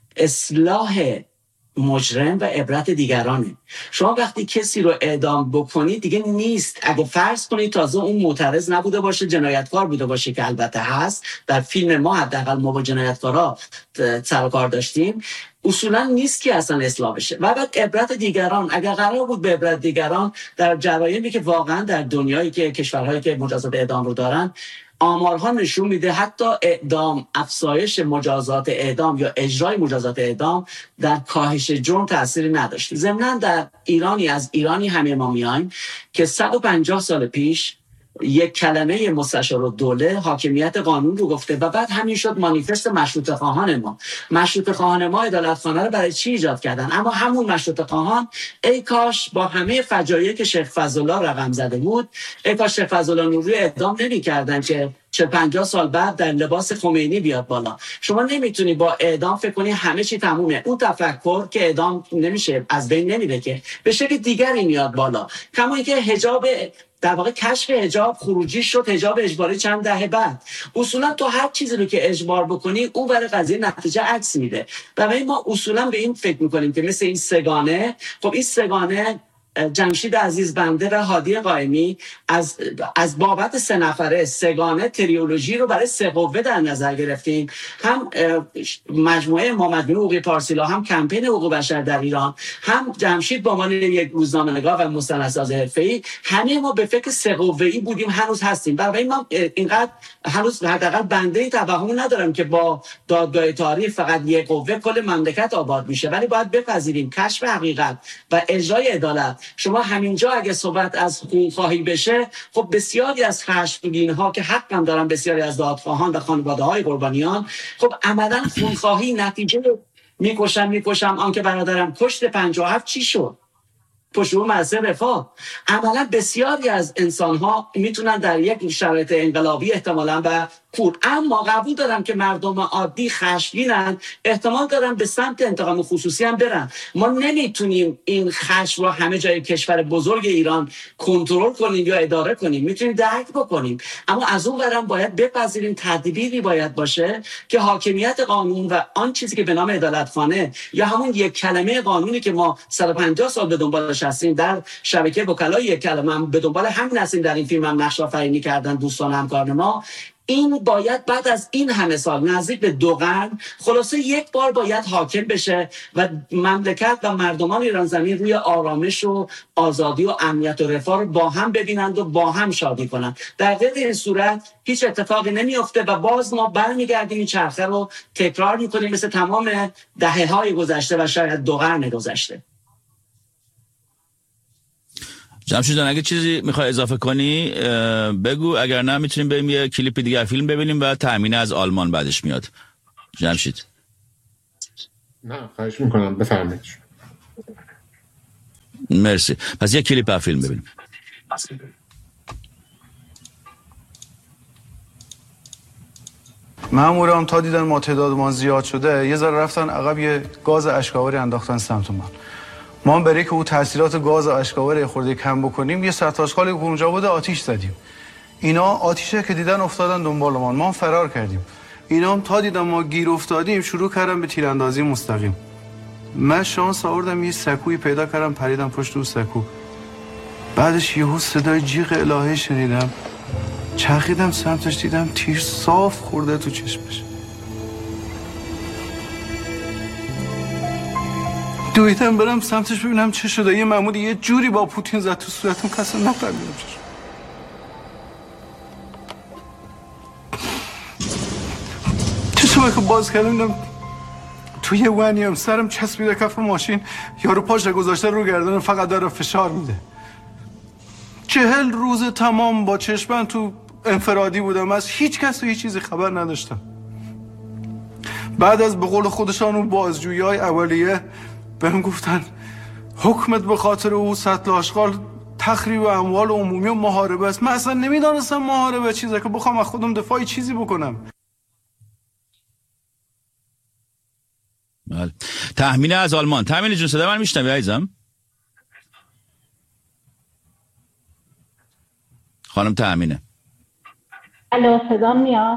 اصلاح مجرم و عبرت دیگرانه. شما وقتی کسی رو اعدام بکنید دیگه نیست، اگه فرض کنید تازه اون معترض نبوده باشه، جنایتکار بوده باشه که البته هست، در فیلم ما حداقل ما با جنایتکارا سر و کار داشتیم، اصولا نیست که اصلا اصلاح بشه. و بعد عبرت دیگران، اگر قرار بود به عبرت دیگران در جرایمی که واقعا در دنیایی که کشورهایی که مجازات اعدام رو دارن، آمارها نشون میده حتی اعدام، افزایش مجازات اعدام یا اجرای مجازات اعدام در کاهش جرم تأثیری نداشت. ضمناً در ایرانی همه ما میایم که 150 سال پیش یک کلمه مستشارالدوله حاکمیت قانون رو گفته و بعد همین شد مانیفست مشروطه خواهان ما. مشروطه خواهان ما عدالتخانه رو برای چی ایجاد کردن؟ اما همون مشروطه خواهان ای کاش با همه فجایعی که شیخ فضلالله رقم زده بود، ای کاش شیخ فضلالله نوری اعدام نمی‌کردن که 40-50 سال بعد در لباس خمینی بیاد بالا. شما نمیتونی با اعدام فکر کنی همه چی تمومه. اون تفکر که اعدام نمیشه، از بین نمیره، که به شکل دیگری میاد بالا. کما اینکه حجاب، در واقع کشف حجاب خروجی شد حجاب اجباری چند دهه بعد. اصولا تو هر چیزی رو که اجبار بکنی اون برای قضیه نتیجه عکس میده. و ما اصولا به این فکر میکنیم که مثل این سگانه، خب این سگانه جمشید عزیز بنده و هادی قائمی از بابت 3 نفره سگانه تریولوژی رو برای 3 قوه در نظر گرفتیم. هم مجموعه محمد حقوقی پارسیلا، هم کمپین حقوق بشر در ایران، هم جمشید به عنوان یک روزنامه‌نگار و مستندساز حرفه‌ای. همه ما به فکر 3 قوه‌ای بودیم، هنوز هستیم. برای ما اینقدر هنوز حداقل بنده توهم ندارم که با دادگاه تاریخ فقط یک قوه کل مملکت آباد میشه، ولی باید بپذیریم کشف حقیقت و اجرای عدالت. شما همینجا اگه صحبت از خونخواهی بشه، خب بسیاری از خشمگین‌ها که حق هم دارن، بسیاری از دادخواهان و خانواده‌های قربانیان، خب عملاً خونخواهی نتیجه میکشم آنکه برادرم کشت 57 چی شد؟ پشتو مرسه رفاه. عملا بسیاری از انسان‌ها میتونن در یک شرایط انقلابی احتمالاً و کور، اما قبول دارم که مردم عادی خشمگینن، احتمال دارن به سمت انتقام خصوصی هم برن. ما نمیتونیم این خشم رو همه جای کشور بزرگ ایران کنترل کنیم یا اداره کنیم، میتونیم درک بکنیم، اما از اون ورم باید بپذیریم تدبیری باید باشه که حاکمیت قانون و آن چیزی که به نام عدالتخانه یا همون یک کلمه قانونی که ما 150 سال به دنبالش هستیم، در شبکه وکلای یک کلمه هم به دنبال همین هستیم، در این فیلم هم نقش آفرینی کردن دوستان همکاران ما. این باید بعد از این همه سال، نزدیک به 2 قرن، خلاصه یک بار باید حاکم بشه و مملکت و مردمان ایران زمین روی آرامش و آزادی و امنیت و رفاه رو با هم ببینند و با هم شادی کنند. در غیر این صورت هیچ اتفاقی نمیفته و باز ما برمیگردیم این چرخه رو تکرار میکنیم مثل تمام دهه‌های گذشته و شاید 2 قرن گذشته. جمشید جان اگه چیزی میخوای اضافه کنی بگو، اگر نه میتونیم بریم یه کلیپ دیگه فیلم ببینیم و تأمین از آلمان بعدش میاد. جمشید نه خواهش میکنم بفرمایید. مرسی. پس یه کلیپ فیلم ببینیم. مامورام تا دیدن ما تعداد ما زیاد شده یه ذره رفتن عقب، یه گاز اشکاوری انداختن سمت ما هم برای که او تاثیرات گاز اشکاوری خورده کم بکنیم یه سرتاشقالی که اونجا بوده آتیش زدیم. اینا آتیشه که دیدن افتادن دنبال ما هم فرار کردیم. اینا هم تا دیدن ما گیر افتادیم شروع کردن به تیراندازی مستقیم. من شانس آوردم یه سکوی پیدا کردم، پریدم پشت اون سکو. بعدش یهو صدای جیغ الهی شنیدم، چرخیدم سمتش، دیدم تیر صاف خورده تو چشمش. دویدم برم سمتش ببینم چه شده. یه مامور یه جوری با پوتین زد تو صورتم که اصلا نفهمیدم چه شد. چشمه که باز کردم دیدم توی ونی هم سرم چسبیده کف ماشین، یارو پاش گذاشته رو گردن فقط داره فشار میده. 40 روز تمام با چشمم تو انفرادی بودم، از هیچ کس و هیچ چیزی خبر نداشتم. بعد از به قول خودشان اون بازجویی‌های اولیه بهم گفتن حکمت به خاطر او سطل آشغال تخریب اموال عمومی و محاربه است. من اصلا نمیدانستم محاربه چیزه که بخوام از خودم دفاعی چیزی بکنم. بله. تأمین از آلمان. تأمین جون صدا من میشنوی عزیزم؟ خانم تأمینه. الو صدا میاد؟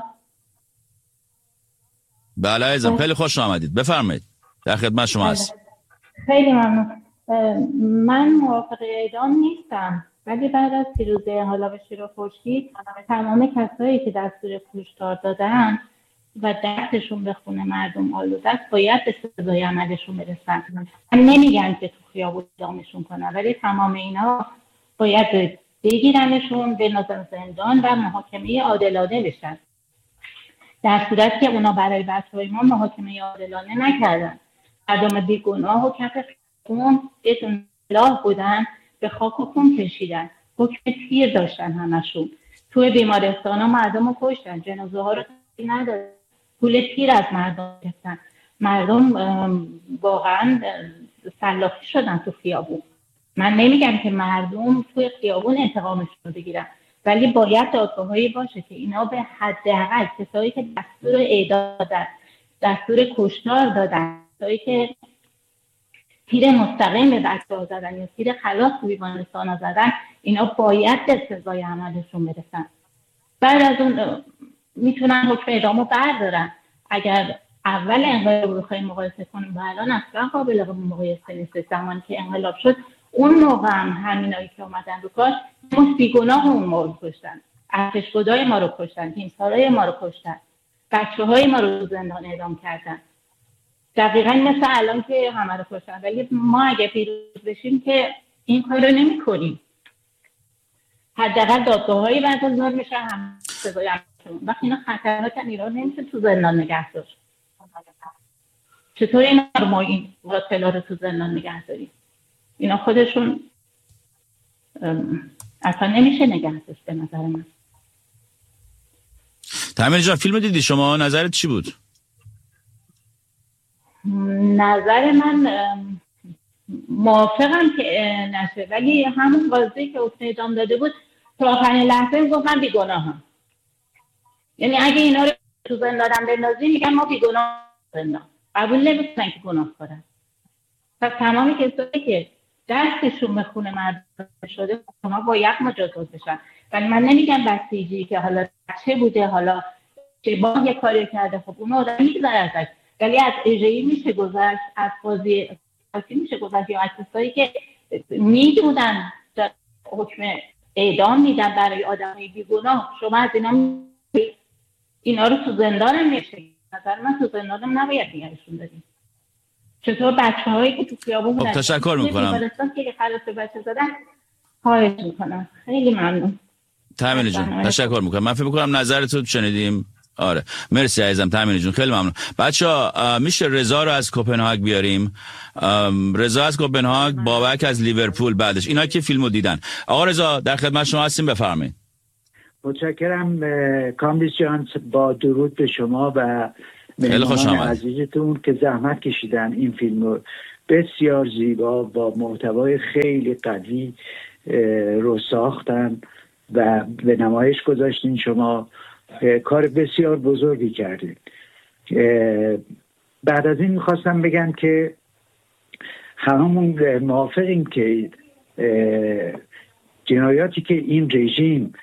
بله عزیزم خیلی خوش آمدید، بفرمایید، در خدمت شما هست. خیلی ممنون. من موافق اعدام نیستم، ولی بعد از پیروزی انقلاب شیر و خورشید تمام کسایی که دستور کشتار دادن و دستشون به خون مردم آلوده است باید به سزای عملشون برسن. من نمیگم که تو خیابون اعدامشون کنن، ولی تمام اینا باید بگیرنشون، بندازن زندان و محاکمه عادلانه بشن. در صورتی که اونا برای بچه‌های ما محاکمه عادلانه نکردن، مردم بیگناه و کف خون بدون اصلاح بودن، به خاک و خون کشیدن، حکم تیر داشتن، همشون توی بیمارستان ها مردم رو کشتن، جنازه ها رو ندادن، پول تیر از مردم گرفتن، مردم واقعا سلاخی شدن تو خیابون. من نمیگم که مردم توی خیابون انتقامشون رو بگیرن، ولی باید دادگاه‌هایی باشه که اینا به حداقل کسایی که دستور اعدام دادن، دستور کشتار دادن، کسایی که تیر مستقیم به بچه‌ها زدن یا تیر خلاص تو بیمارستان زدن، اینا باید به سزای عملشون برسن. بعد از اون میتونن حکم اعدامو بردارن. اگر اول انقلاب رو خیلی مقایسه کنیم و الان اصلا قابل مقایسه نیست. زمانی که انقلاب شد اون موقع هم همینایی که اومدن رو کار مش بیگناه اون ما رو کشتن، ارتشگدای ما رو کشتن، تیمسارای ما رو کشتن، بچه‌های ما رو زندان اعدام کردن. دقیقاً مثل الان که همه رو کشتن، ولی ما اگه پیروز بشیم که این کار رو نمی کنیم. حداقل دادگاه‌هایی برگزار میشه هم سزای عملشون. وقتی اینا خطرناکن ایران نمیشه تو زندان نگه داشت. چطور اینا رو ما این قاتلا رو تو زندان نگه داریم؟ اینا خودشون اصلا نمیشه نگه داشت به نظر من. تأمین جان فیلم دیدی شما، نظرت چی بود؟ نظر من موافقم که نشه، ولی همون قاضی که حکم اعدام داده بود تا آخرین لحظه گفت من بیگناهم. یعنی اگه اینا رو تو زندان بندازی میگن ما بیگناه زندان، قبول نمیکنن که گناه کنن. پس تمامی کسایی که دستشون به خون مردم شده اونا باید مجازات بشن. ولی من نمیگم بسیجی که حالا چه بوده، حالا چه با یه کاری کرده، خب اون آدم میگذره ازش، ولی از اجرایی میشه گذشت، از قاضی میشه گذشت، یا از کسایی که میدونن حکم اعدام میدن برای آدمای بیگناه. شما از اینا رو تو زندان هم میشه. نظر من تو زندان هم نباید نگهشون داریم. چطور بچه‌هایی که تو خیابون بودن، تشکر میکنم که خلاص بچه زدن. خواهش میکنم، خیلی ممنون. تأمین جان تشکر میکنم. من فکر میکنم نظرتو شنیدیم. آره مرسی عزیزم تامین جون، خیلی ممنون. بچه‌ها میشه رضا رو از کوپنهاگ بیاریم؟ رضا از کوپنهاگ، بابک از لیورپول بعدش. اینا که فیلمو دیدن. آقا رضا در خدمت شما هستیم، بفرمایید. متشکرم کامبیز جان، با درود به شما و مهمانان عزیزتون که زحمت کشیدن این فیلم رو بسیار زیبا با محتوای خیلی قوی رو ساختن و به نمایش گذاشتین. شما کار بسیار بزرگی کردید. بعد از این میخواستم بگم که هممون موافقیم که جنایاتی که این رژیم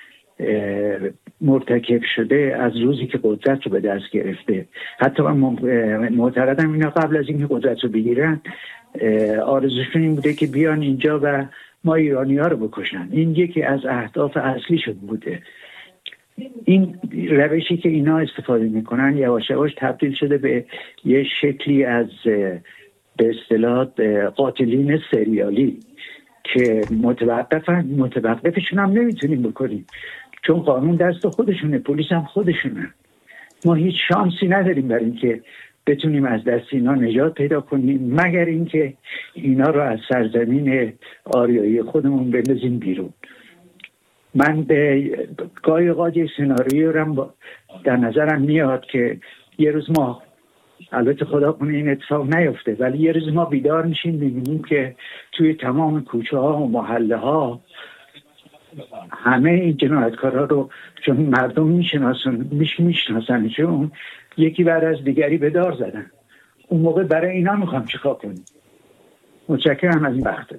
مرتکب شده از روزی که قدرت رو به دست گرفته، حتی من معتقدم اینا قبل از اینکه قدرت رو بگیرن آرزوشون این بوده که بیان اینجا و ما ایرانی ها رو بکشن. این یکی از اهداف اصلی شد بوده. این روشی که اینا استفاده میکنن یواش یواش تبدیل شده به یه شکلی از به اصطلاح قاتلین سریالی که متوقفشون هم نمیتونیم بکنیم چون قانون دست خودشونه، پلیس هم خودشونه. ما هیچ شانسی نداریم برای اینکه بتونیم از دست اینا نجات پیدا کنیم مگر اینکه اینا رو از سرزمین آریایی خودمون بندازیم بیرون. من گاهی اوقات یک سناریو رو در نظرم میاد که یه روز ما، البته خدا کنه این اتفاق نیفته، ولی یه روز ما بیدار میشیم میبینیم که توی تمام کوچه ها و محله ها همه این جنایتکارا رو چون مردم میشناسن چون یکی بعد از دیگری به دار زدن. اون موقع برای اینا میخوام چیکار کنیم؟ متشکرم از این وقتت.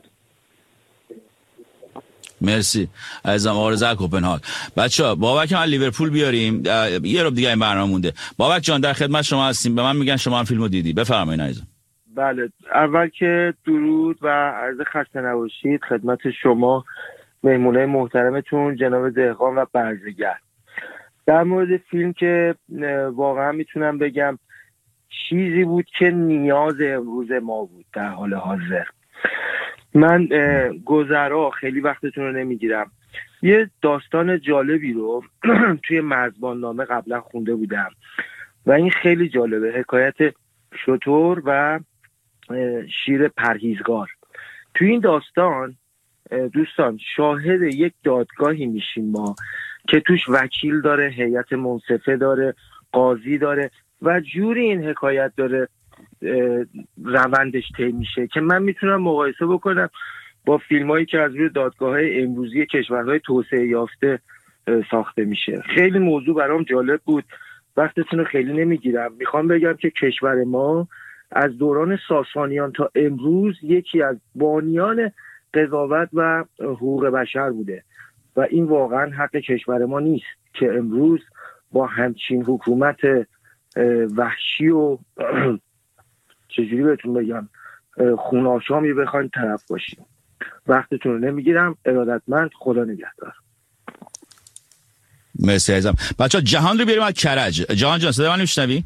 مرسی عزیزم. آقا رضا کوپنهاگ. بچه‌ها بابک هم لیورپول بیاریم، یه رو دیگه این برنامه مونده. بابک جان در خدمت شما هستیم. به من میگن شما هم فیلمو دیدی، بفرمایید عزیزم. بله، اول که درود و عرض خسته نباشید خدمت شما مهمونای محترمتون جناب دهقان و برزگر. در مورد فیلم که واقعا میتونم بگم چیزی بود که نیاز امروز ما بود در حال حاضر. من گذرا خیلی وقتتون رو نمیگیرم، یه داستان جالبی رو توی مرزبان نامه قبلا خونده بودم و این خیلی جالبه، حکایت شتر و شیر پرهیزگار. توی این داستان دوستان شاهد یک دادگاهی میشیم ما که توش وکیل داره، هیئت منصفه داره، قاضی داره و جوری این حکایت داره روندش طی میشه که من میتونم مقایسه بکنم با فیلمایی که از روی دادگاه‌های امروزی کشورهای توسعه یافته ساخته میشه. خیلی موضوع برام جالب بود، وقتتون رو خیلی نمیگیرم. میخوام بگم که کشور ما از دوران ساسانیان تا امروز یکی از بانیان قضاوت و حقوق بشر بوده و این واقعا حق کشور ما نیست که امروز با همچین حکومت وحشی و چجوری بهتون بگم خوناشامی بخواین طرف باشیم. وقتتون رو نمیگیرم، ارادتمند، خدا نگهدار. مرسی عزیزم. بچه‌ها جهان رو بیاریم از کرج. جهان جان صدای من میشنوی؟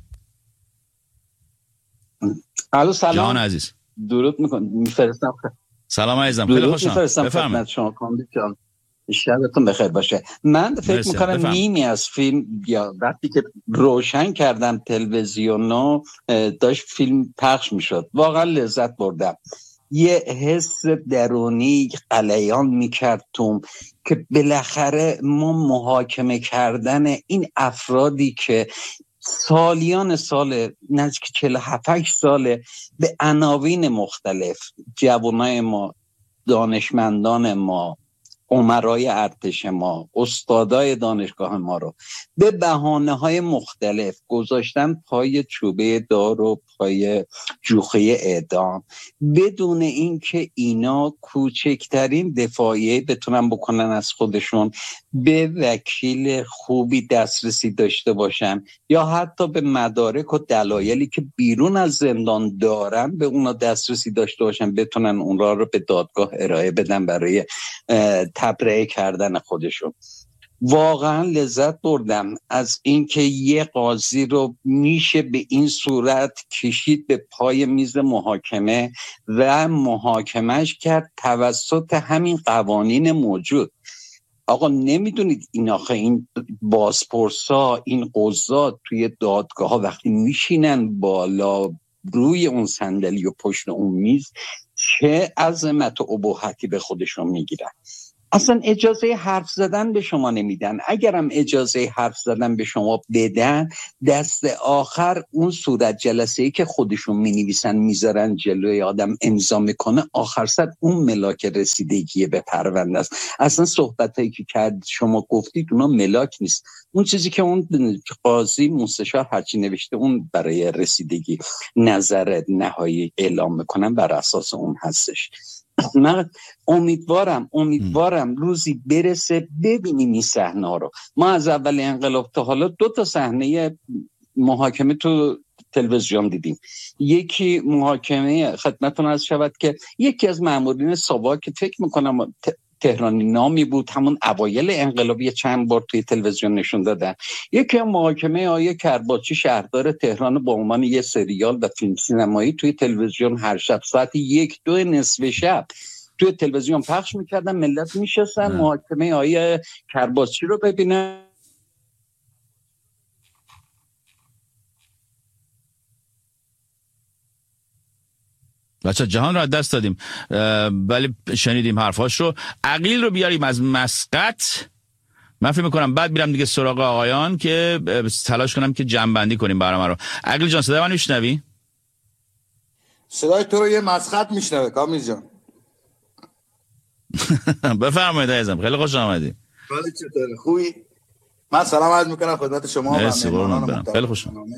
الو سلام جهان عزیز. درود میفرستم. سلام عزیزم، خیلی خوشم. بفرمایید شما کامبیز جان. شبتون بخیر باشه. من فکر میکنم نیمی از فیلم یا وقتی که روشن کردم تلویزیونو داشت فیلم پخش میشد واقعا لذت بردم. یه حس درونی غلیان میکرد توم که بالاخره ما محاکمه کردن این افرادی که سالیان سال نزدیک 47 ساله به عناوین مختلف، جوانای ما، دانشمندان ما، امرای ارتش ما، استادای دانشگاه ما رو به بهانه‌های مختلف گذاشتن پای چوبه دار و پای جوخه اعدام بدون اینکه اینا کوچکترین دفاعیه بتونن بکنن از خودشون، به وکیل خوبی دسترسی داشته باشن یا حتی به مدارک و دلایلی که بیرون از زندان دارن به اونا دسترسی داشته باشن، بتونن اون رو به دادگاه ارائه بدن برای تبرئه کردن خودشون. واقعا لذت بردم از اینکه یه قاضی رو میشه به این صورت کشید به پای میز محاکمه و محاکمش کرد توسط همین قوانین موجود. آقا نمیدونید این آخه این بازپرسا، این قضات توی دادگاه ها وقتی میشینن بالا روی اون صندلی و پشت اون میز چه عظمت و ابهتی به خودشون میگیرن. اصلا اجازه حرف زدن به شما نمیدن. اگرم اجازه حرف زدن به شما بدن، دست آخر اون صورت جلسه‌ای که خودشون مینویسن میذارن جلوی آدم امضا میکنه، آخر سر اون ملاک رسیدگی به پرونده است. اصلا صحبتایی که کرد شما گفتید اونا ملاک نیست. اون چیزی که اون قاضی مستشار هرچی نوشته اون برای رسیدگی نظر نهایی اعلام میکنن بر اساس اون هستش. من امیدوارم روزی برسه ببینیم این صحنه رو. ما از اول انقلاب تا حالا 2 صحنه محاکمه تو تلویزیون دیدیم. یکی محاکمه خدمتتون عرض شود که یکی از مامورین ساواک که فکر میکنم تهرانی نامی بود، همون اوایل انقلابی چند بار توی تلویزیون نشون دادن. یکی هم محاکمه آیه کرباچی شهردار تهران با عنوان یه سریال و فیلم سینمایی توی تلویزیون هر شب ساعت 1-2 نصف شب توی تلویزیون پخش میکردن، ملت میشستن محاکمه آیه کرباچی رو ببینن. بچه جهان رو از دست دادیم ولی شنیدیم حرفاش رو. عقیل رو بیاریم از مسقط. من فکر میکنم بعد میرم دیگه سراغ آقایان که تلاش کنم که جمع‌بندی کنیم برنامه رو. عقیل جان صدای من میشنوی؟ صدای تو رو یه مسقط میشنوه کامیز جان. بفرمایید عزیزم، خیلی خوش آمدید. حالت چطوره؟ خوبی؟ من سلام عرض میکنم خدمت شما و مهمانان. خیلی خوش آمدید.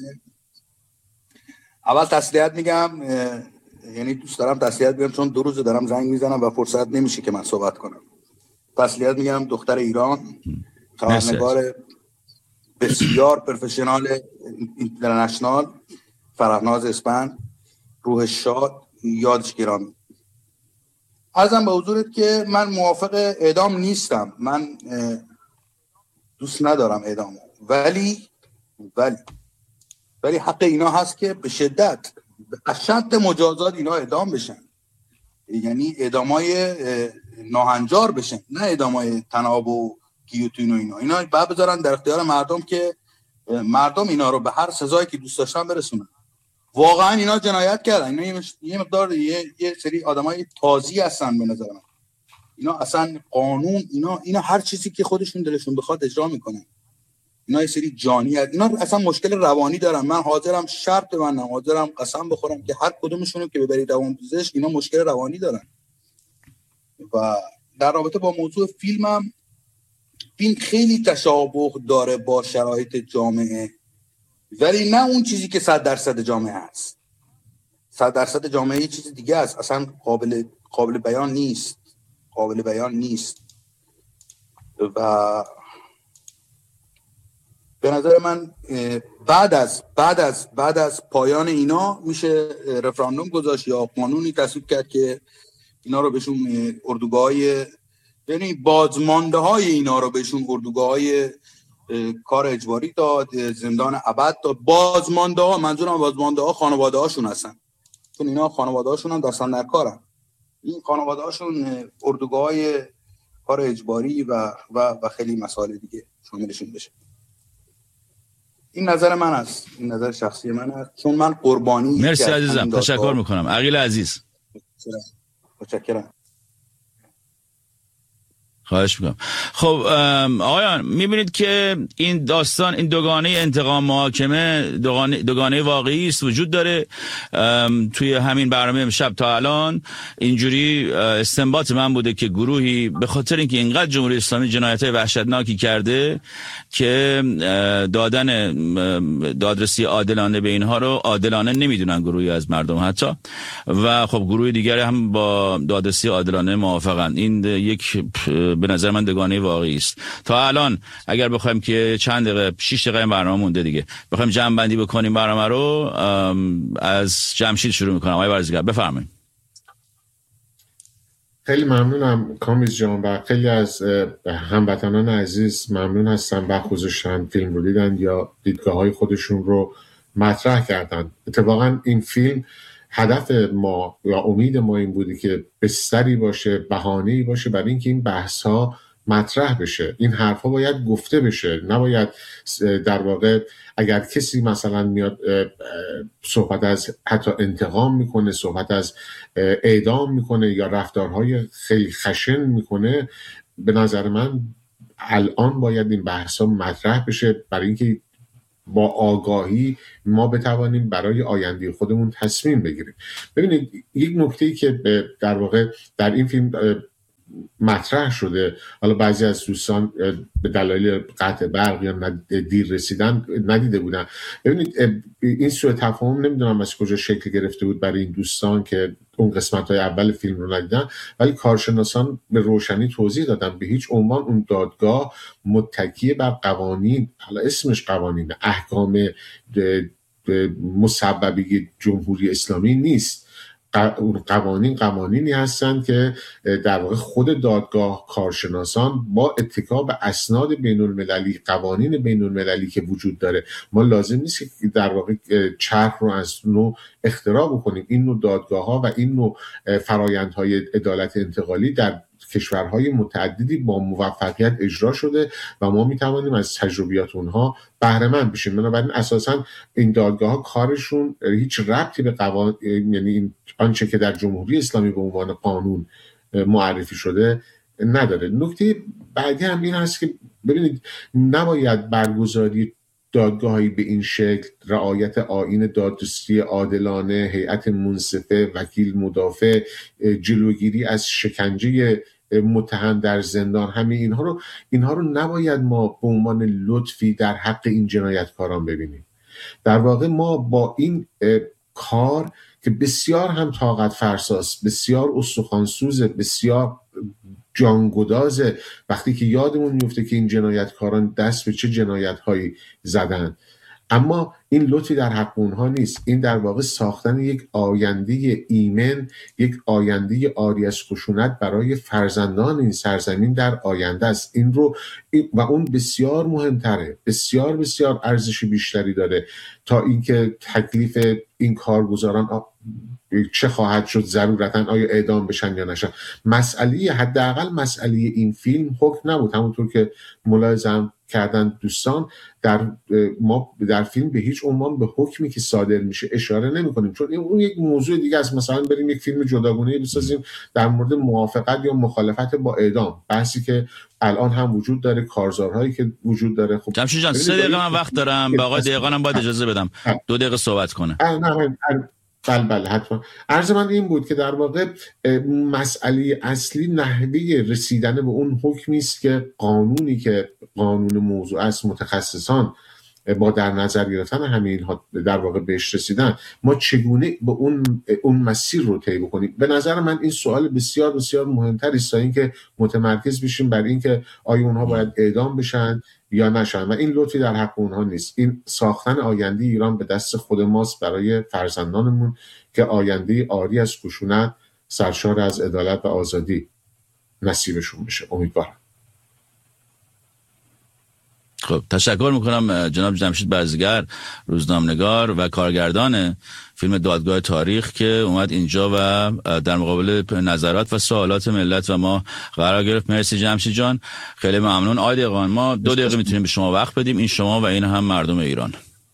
اول تسلیت میگم، یعنی دوست دارم تسلیت بگم چون 2 روز دارم زنگ میزنم و فرصت نمیشه که من صحبت کنم. تسلیت میگم دختر ایران، خبرنگار بسیار پروفشنال اینترنشنال، فرهناز اسپند، روح شاد، یادش گرامی. عرضم به حضورت که من موافق اعدام نیستم، من دوست ندارم اعدام، ولی حق اینا هست که به شدت اشد مجازات اینا اعدام بشن، یعنی اعدامای ناهنجار بشن، نه اعدامای تناب و گیوتین و اینا بعد بذارن در اختیار مردم که مردم اینا رو به هر سزایی که دوست داشتن برسونن. واقعا اینا جنایت کردن، اینا یه مقدار یه سری آدمای تازی هستن به نظر من. اینا اصلا قانون اینا هر چیزی که خودشون دلشون بخواد اجرا میکنن. اینا یه سری جانیت، اینا اصلا مشکل روانی دارن. من حاضرم شرط ببندم، حاضرم قسم بخورم که هر کدومشون رو که ببرید روانپزشک اینا مشکل روانی دارن. و در رابطه با موضوع فیلم خیلی تشابه داره با شرایط جامعه، ولی نه اون چیزی که 100% جامعه هست. 100% جامعه یه چیز دیگه است، اصلا قابل بیان نیست. و به نظر من بعد از پایان اینا میشه رفراندوم گذاشت یا قانونی تصویب کرد که اینا رو بهشون اردوگاه‌های، یعنی بازمانده های اینا رو بهشون اردوگاه‌های کار اجباری داد، زندان ابد داد. بازمانده ها، منظورم بازمانده ها خانواده هاشون هستن، چون اینا خانواده هاشون هم دستن در کارن. این خانواده هاشون اردوگاه‌های کار اجباری و خیلی مسائل دیگه شاملشون بشه. این نظر من است، این نظر شخصی من است، چون من قربانی. مرسی عزیزم، تشکر میکنم عقیل عزیز. متشکرم. خواهش میکنم. خب آقایان میبینید که این داستان، این دوگانه انتقام محاکمه دوگانه واقعی است، وجود داره. توی همین برنامه امشب تا الان اینجوری استنباط من بوده که گروهی به خاطر اینکه اینقدر جمهوری اسلامی جنایت‌های وحشتناکی کرده که دادن دادرسی عادلانه به اینها رو عادلانه نمیدونن گروهی از مردم حتی، و خب گروه دیگری هم با دادرسی عادلانه موافقن. این یک به نظر من دوگانه واقعی است. تا الان اگر بخوایم که چند دقیقه 6 دقیقه برنامه مونده دیگه بخوایم جمع بندی بکنیم برنامه رو، از جمشید شروع میکنم. آقای برزگر بفرمایید. خیلی ممنونم کامیز جان و خیلی از هموطنان عزیز ممنون هستم وقت گذاشتن فیلم رو دیدن یا دیدگاه‌های خودشون رو مطرح کردن. اتفاقا این فیلم هدف ما یا امید ما این بودی که بستری باشه، بهانه‌ای باشه برای اینکه این بحث‌ها مطرح بشه. این حرفا باید گفته بشه، نباید در واقع اگر کسی مثلا میاد صحبت از حتی انتقام میکنه، صحبت از اعدام میکنه یا رفتارهای خیلی خشن میکنه، به نظر من الان باید این بحثا مطرح بشه برای اینکه با آگاهی ما بتوانیم برای آینده خودمون تصمیم بگیریم. ببینید یک نکته‌ای که در واقع در این فیلم مطرح شده، حالا بعضی از دوستان به دلایل قطع برق یا دیر رسیدن ندیده بودن. ببینید این سوء تفاهم نمیدونم از کجا شکل گرفته بود برای این دوستان که اون قسمت‌های اول فیلم رو ندیدن، ولی کارشناسان به روشنی توضیح دادن به هیچ عنوان اون دادگاه متکی بر قوانین، حالا اسمش قوانین، احکام مسببی جمهوری اسلامی نیست. قوانینی هستند که در واقع خود دادگاه، کارشناسان با اتکا به اسناد بین المللی، قوانین بین المللی که وجود داره، ما لازم نیست که در واقع چرخ رو از نوع اختراع بکنیم. این نوع دادگاه ها و این نوع فرایندهای عدالت انتقالی در کشورهای متعددی با موفقیت اجرا شده و ما میتوانیم از تجربیات اونها بهره مند بشیم. بنابراین اساسا این دادگاه ها کارشون هیچ ربطی به یعنی آنچه که در جمهوری اسلامی به عنوان قانون معرفی شده نداره. نکته بعدی هم این هست که ببینید نباید برگزاری دادگاهی به این شکل، رعایت آیین دادرسی عادلانه، هیئت منصفه، وکیل مدافع، جلوگیری از شکنجه متهم در زندان، همه اینها رو نباید ما به عنوان لطفی در حق این جنایتکاران ببینیم. در واقع ما با این کار که بسیار هم طاقت فرساست، بسیار استخوانسوزه، بسیار جانگدازه، وقتی که یادمون میفته که این جنایتکاران دست به چه جنایت‌هایی زدن، اما این لطفی در حق اونها نیست. این در واقع ساختن یک آینده ایمن، یک آینده عاری از خشونت برای فرزندان این سرزمین در آینده است. این رو و اون بسیار مهمتره، بسیار بسیار ارزش بیشتری داره تا اینکه تکلیف این کارگزاران چه خواهد شد، ضرورتاً آیا اعدام بشن یا نشن. مسئله حداقل مسئله این فیلم حکم نبود، همونطور که ملاحظه کردن دوستان، ما در فیلم به هیچ عنوان به حکمی که صادر میشه اشاره نمی‌کنیم، چون اون یک موضوع دیگه است. مثلا بریم یک فیلم جداگانه بسازیم در مورد موافقت یا مخالفت با اعدام، بحثی که الان هم وجود داره، کارزارهایی که وجود داره. خب جمشید جان 3 دقیقه من وقت دارم، به آقای دقیقانم باید اجازه بدم 2 دقیقه صحبت کنه. بله حتما. عرض من این بود که در واقع مسئله اصلی نحوه رسیدن به اون حکمی است که قانونی که قانون موضوع است، متخصصان با در نظر گرفتن همه اینها در واقع بهش رسیدن، ما چگونه به اون مسیر رو طی بکنیم. به نظر من این سوال بسیار بسیار مهمتر است تا اینکه متمرکز بشیم بر اینکه آیا اونها باید اعدام بشن یا نشن، و این لطفی در حق اونها نیست. این ساختن آینده ایران به دست خود ماست برای فرزندانمون که آینده عاری از خشونت، سرشار از عدالت و آزادی نصیبشون بشه. امیدوارم. خب تشکر میکنم جناب جمشید برزگر، روزنامه‌نگار و کارگردان فیلم دادگاه تاریخ که اومد اینجا و در مقابل نظرات و سوالات ملت و ما قرار گرفت. مرسی جمشید جان، خیلی ممنون. آقای دقیقان ما 2 دقیقه میتونیم به شما وقت بدیم، این شما و این هم مردم ایران.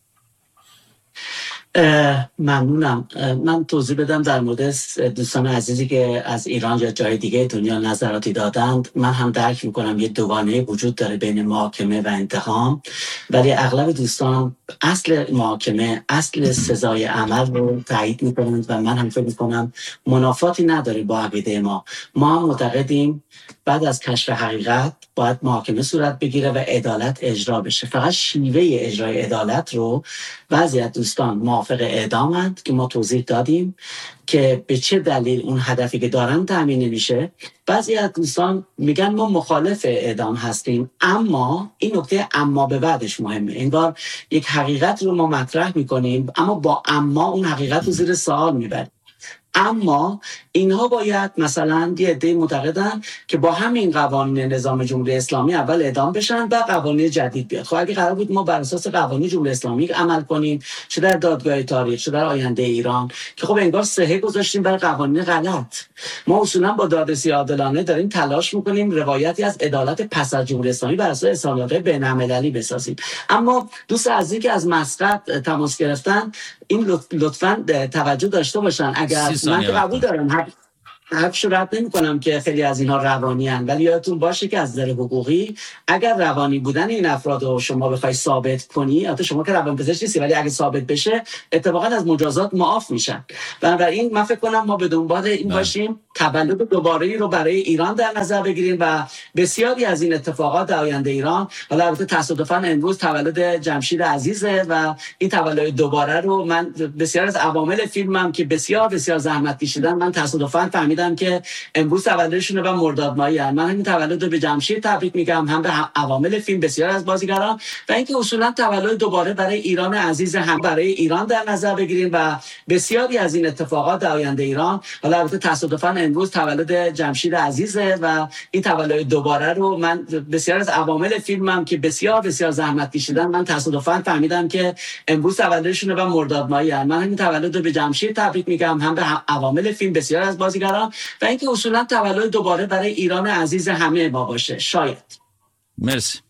ممنونم. من توضیح بدم در مورد دوستان عزیزی که از ایران یا جای دیگه دنیا نظراتی دادند. من هم درک میکنم یه دوگانه وجود داره بین محاکمه و انتقام، ولی اغلب دوستان اصل محاکمه، اصل سزای عمل رو تایید میکنند و من هم فکر میکنم منافاتی نداره با عقیده ما. ما هم معتقدیم بعد از کشف حقیقت باید محاکمه صورت بگیره و عدالت اجرا بشه. فقط شیوه اجرای عدالت رو بعضی از دوستان موافق اعدامند که ما توضیح دادیم که به چه دلیل اون هدفی که دارن تامین نمیشه. بعضی از دوستان میگن ما مخالف اعدام هستیم، اما این نکته اما به بعدش مهمه. انگار یک حقیقت رو ما مطرح میکنیم اما با اما اون حقیقت رو زیر سوال میبریم. اما اینها باید مثلا یه عده معتقدن که با همین قوانین نظام جمهوری اسلامی اول اعدام بشن و قوانین جدید بیاد. خب اگه قرار بود ما بر اساس قوانین جمهوری اسلامی عمل کنیم، چه در دادگاه تاریخ چه در آینده ایران، که خب انگار صحه گذاشتیم برای قوانین غلط. ما اصولا با دادرسی عادلانه داریم تلاش میکنیم روایتی از عدالت پس از جمهوری اسلامی بر اساس اسلامیات بین‌المللی بسازیم. اما دوست عزیزی که از مسقط تماس گرفتن، این لطفاً توجه داشته باشن. اگر من که قبول دارم، حرفشو رد نمی کنم که خیلی از اینها روانی هن، ولی یادتون باشه که از نظر حقوقی اگر روانی بودن این افراد رو شما بخوای ثابت کنی، البته شما که روانپزشک نیستی ولی اگه ثابت بشه اتفاقا از مجازات معاف میشن. بنابراین من فکر کنم ما به دنبال این باشیم تولد دوباره رو برای ایران در نظر بگیریم و بسیاری از این اتفاقات در آینده ایران، حالا البته تصادفاً امروز تولد جمشید عزیزه و این تولد دوباره رو من بسیار از عوامل فیلمم که بسیار زحمت کشیدن، من تصادفاً فهمیدم که امروز تولدشونه و مرداد ماهی هست. من همین تولد رو به جمشید تبریک میگم، هم به عوامل فیلم، بسیار از بازیگران، و اینکه اصولا تولد دوباره برای ایران عزیز هم برای ایران در نظر بگیریم و بسیاری از این اتفاقات در آینده ایران، حالا البته تصادفاً امروز تولد جمشید عزیزه و این تولد دوباره رو من بسیار از عوامل فیلمم که بسیار زحمت کشیدن، من تصادفاً فهمیدم که امروز تولدشونه و مرداد ماهی هست. من همین تولد رو به جمشید تبریک میگم، هم به عوامل فیلم، بسیار از بازیگران، و اینکه اصولا تولد دوباره برای ایران عزیز همه ما باشه. شاید. مرسی.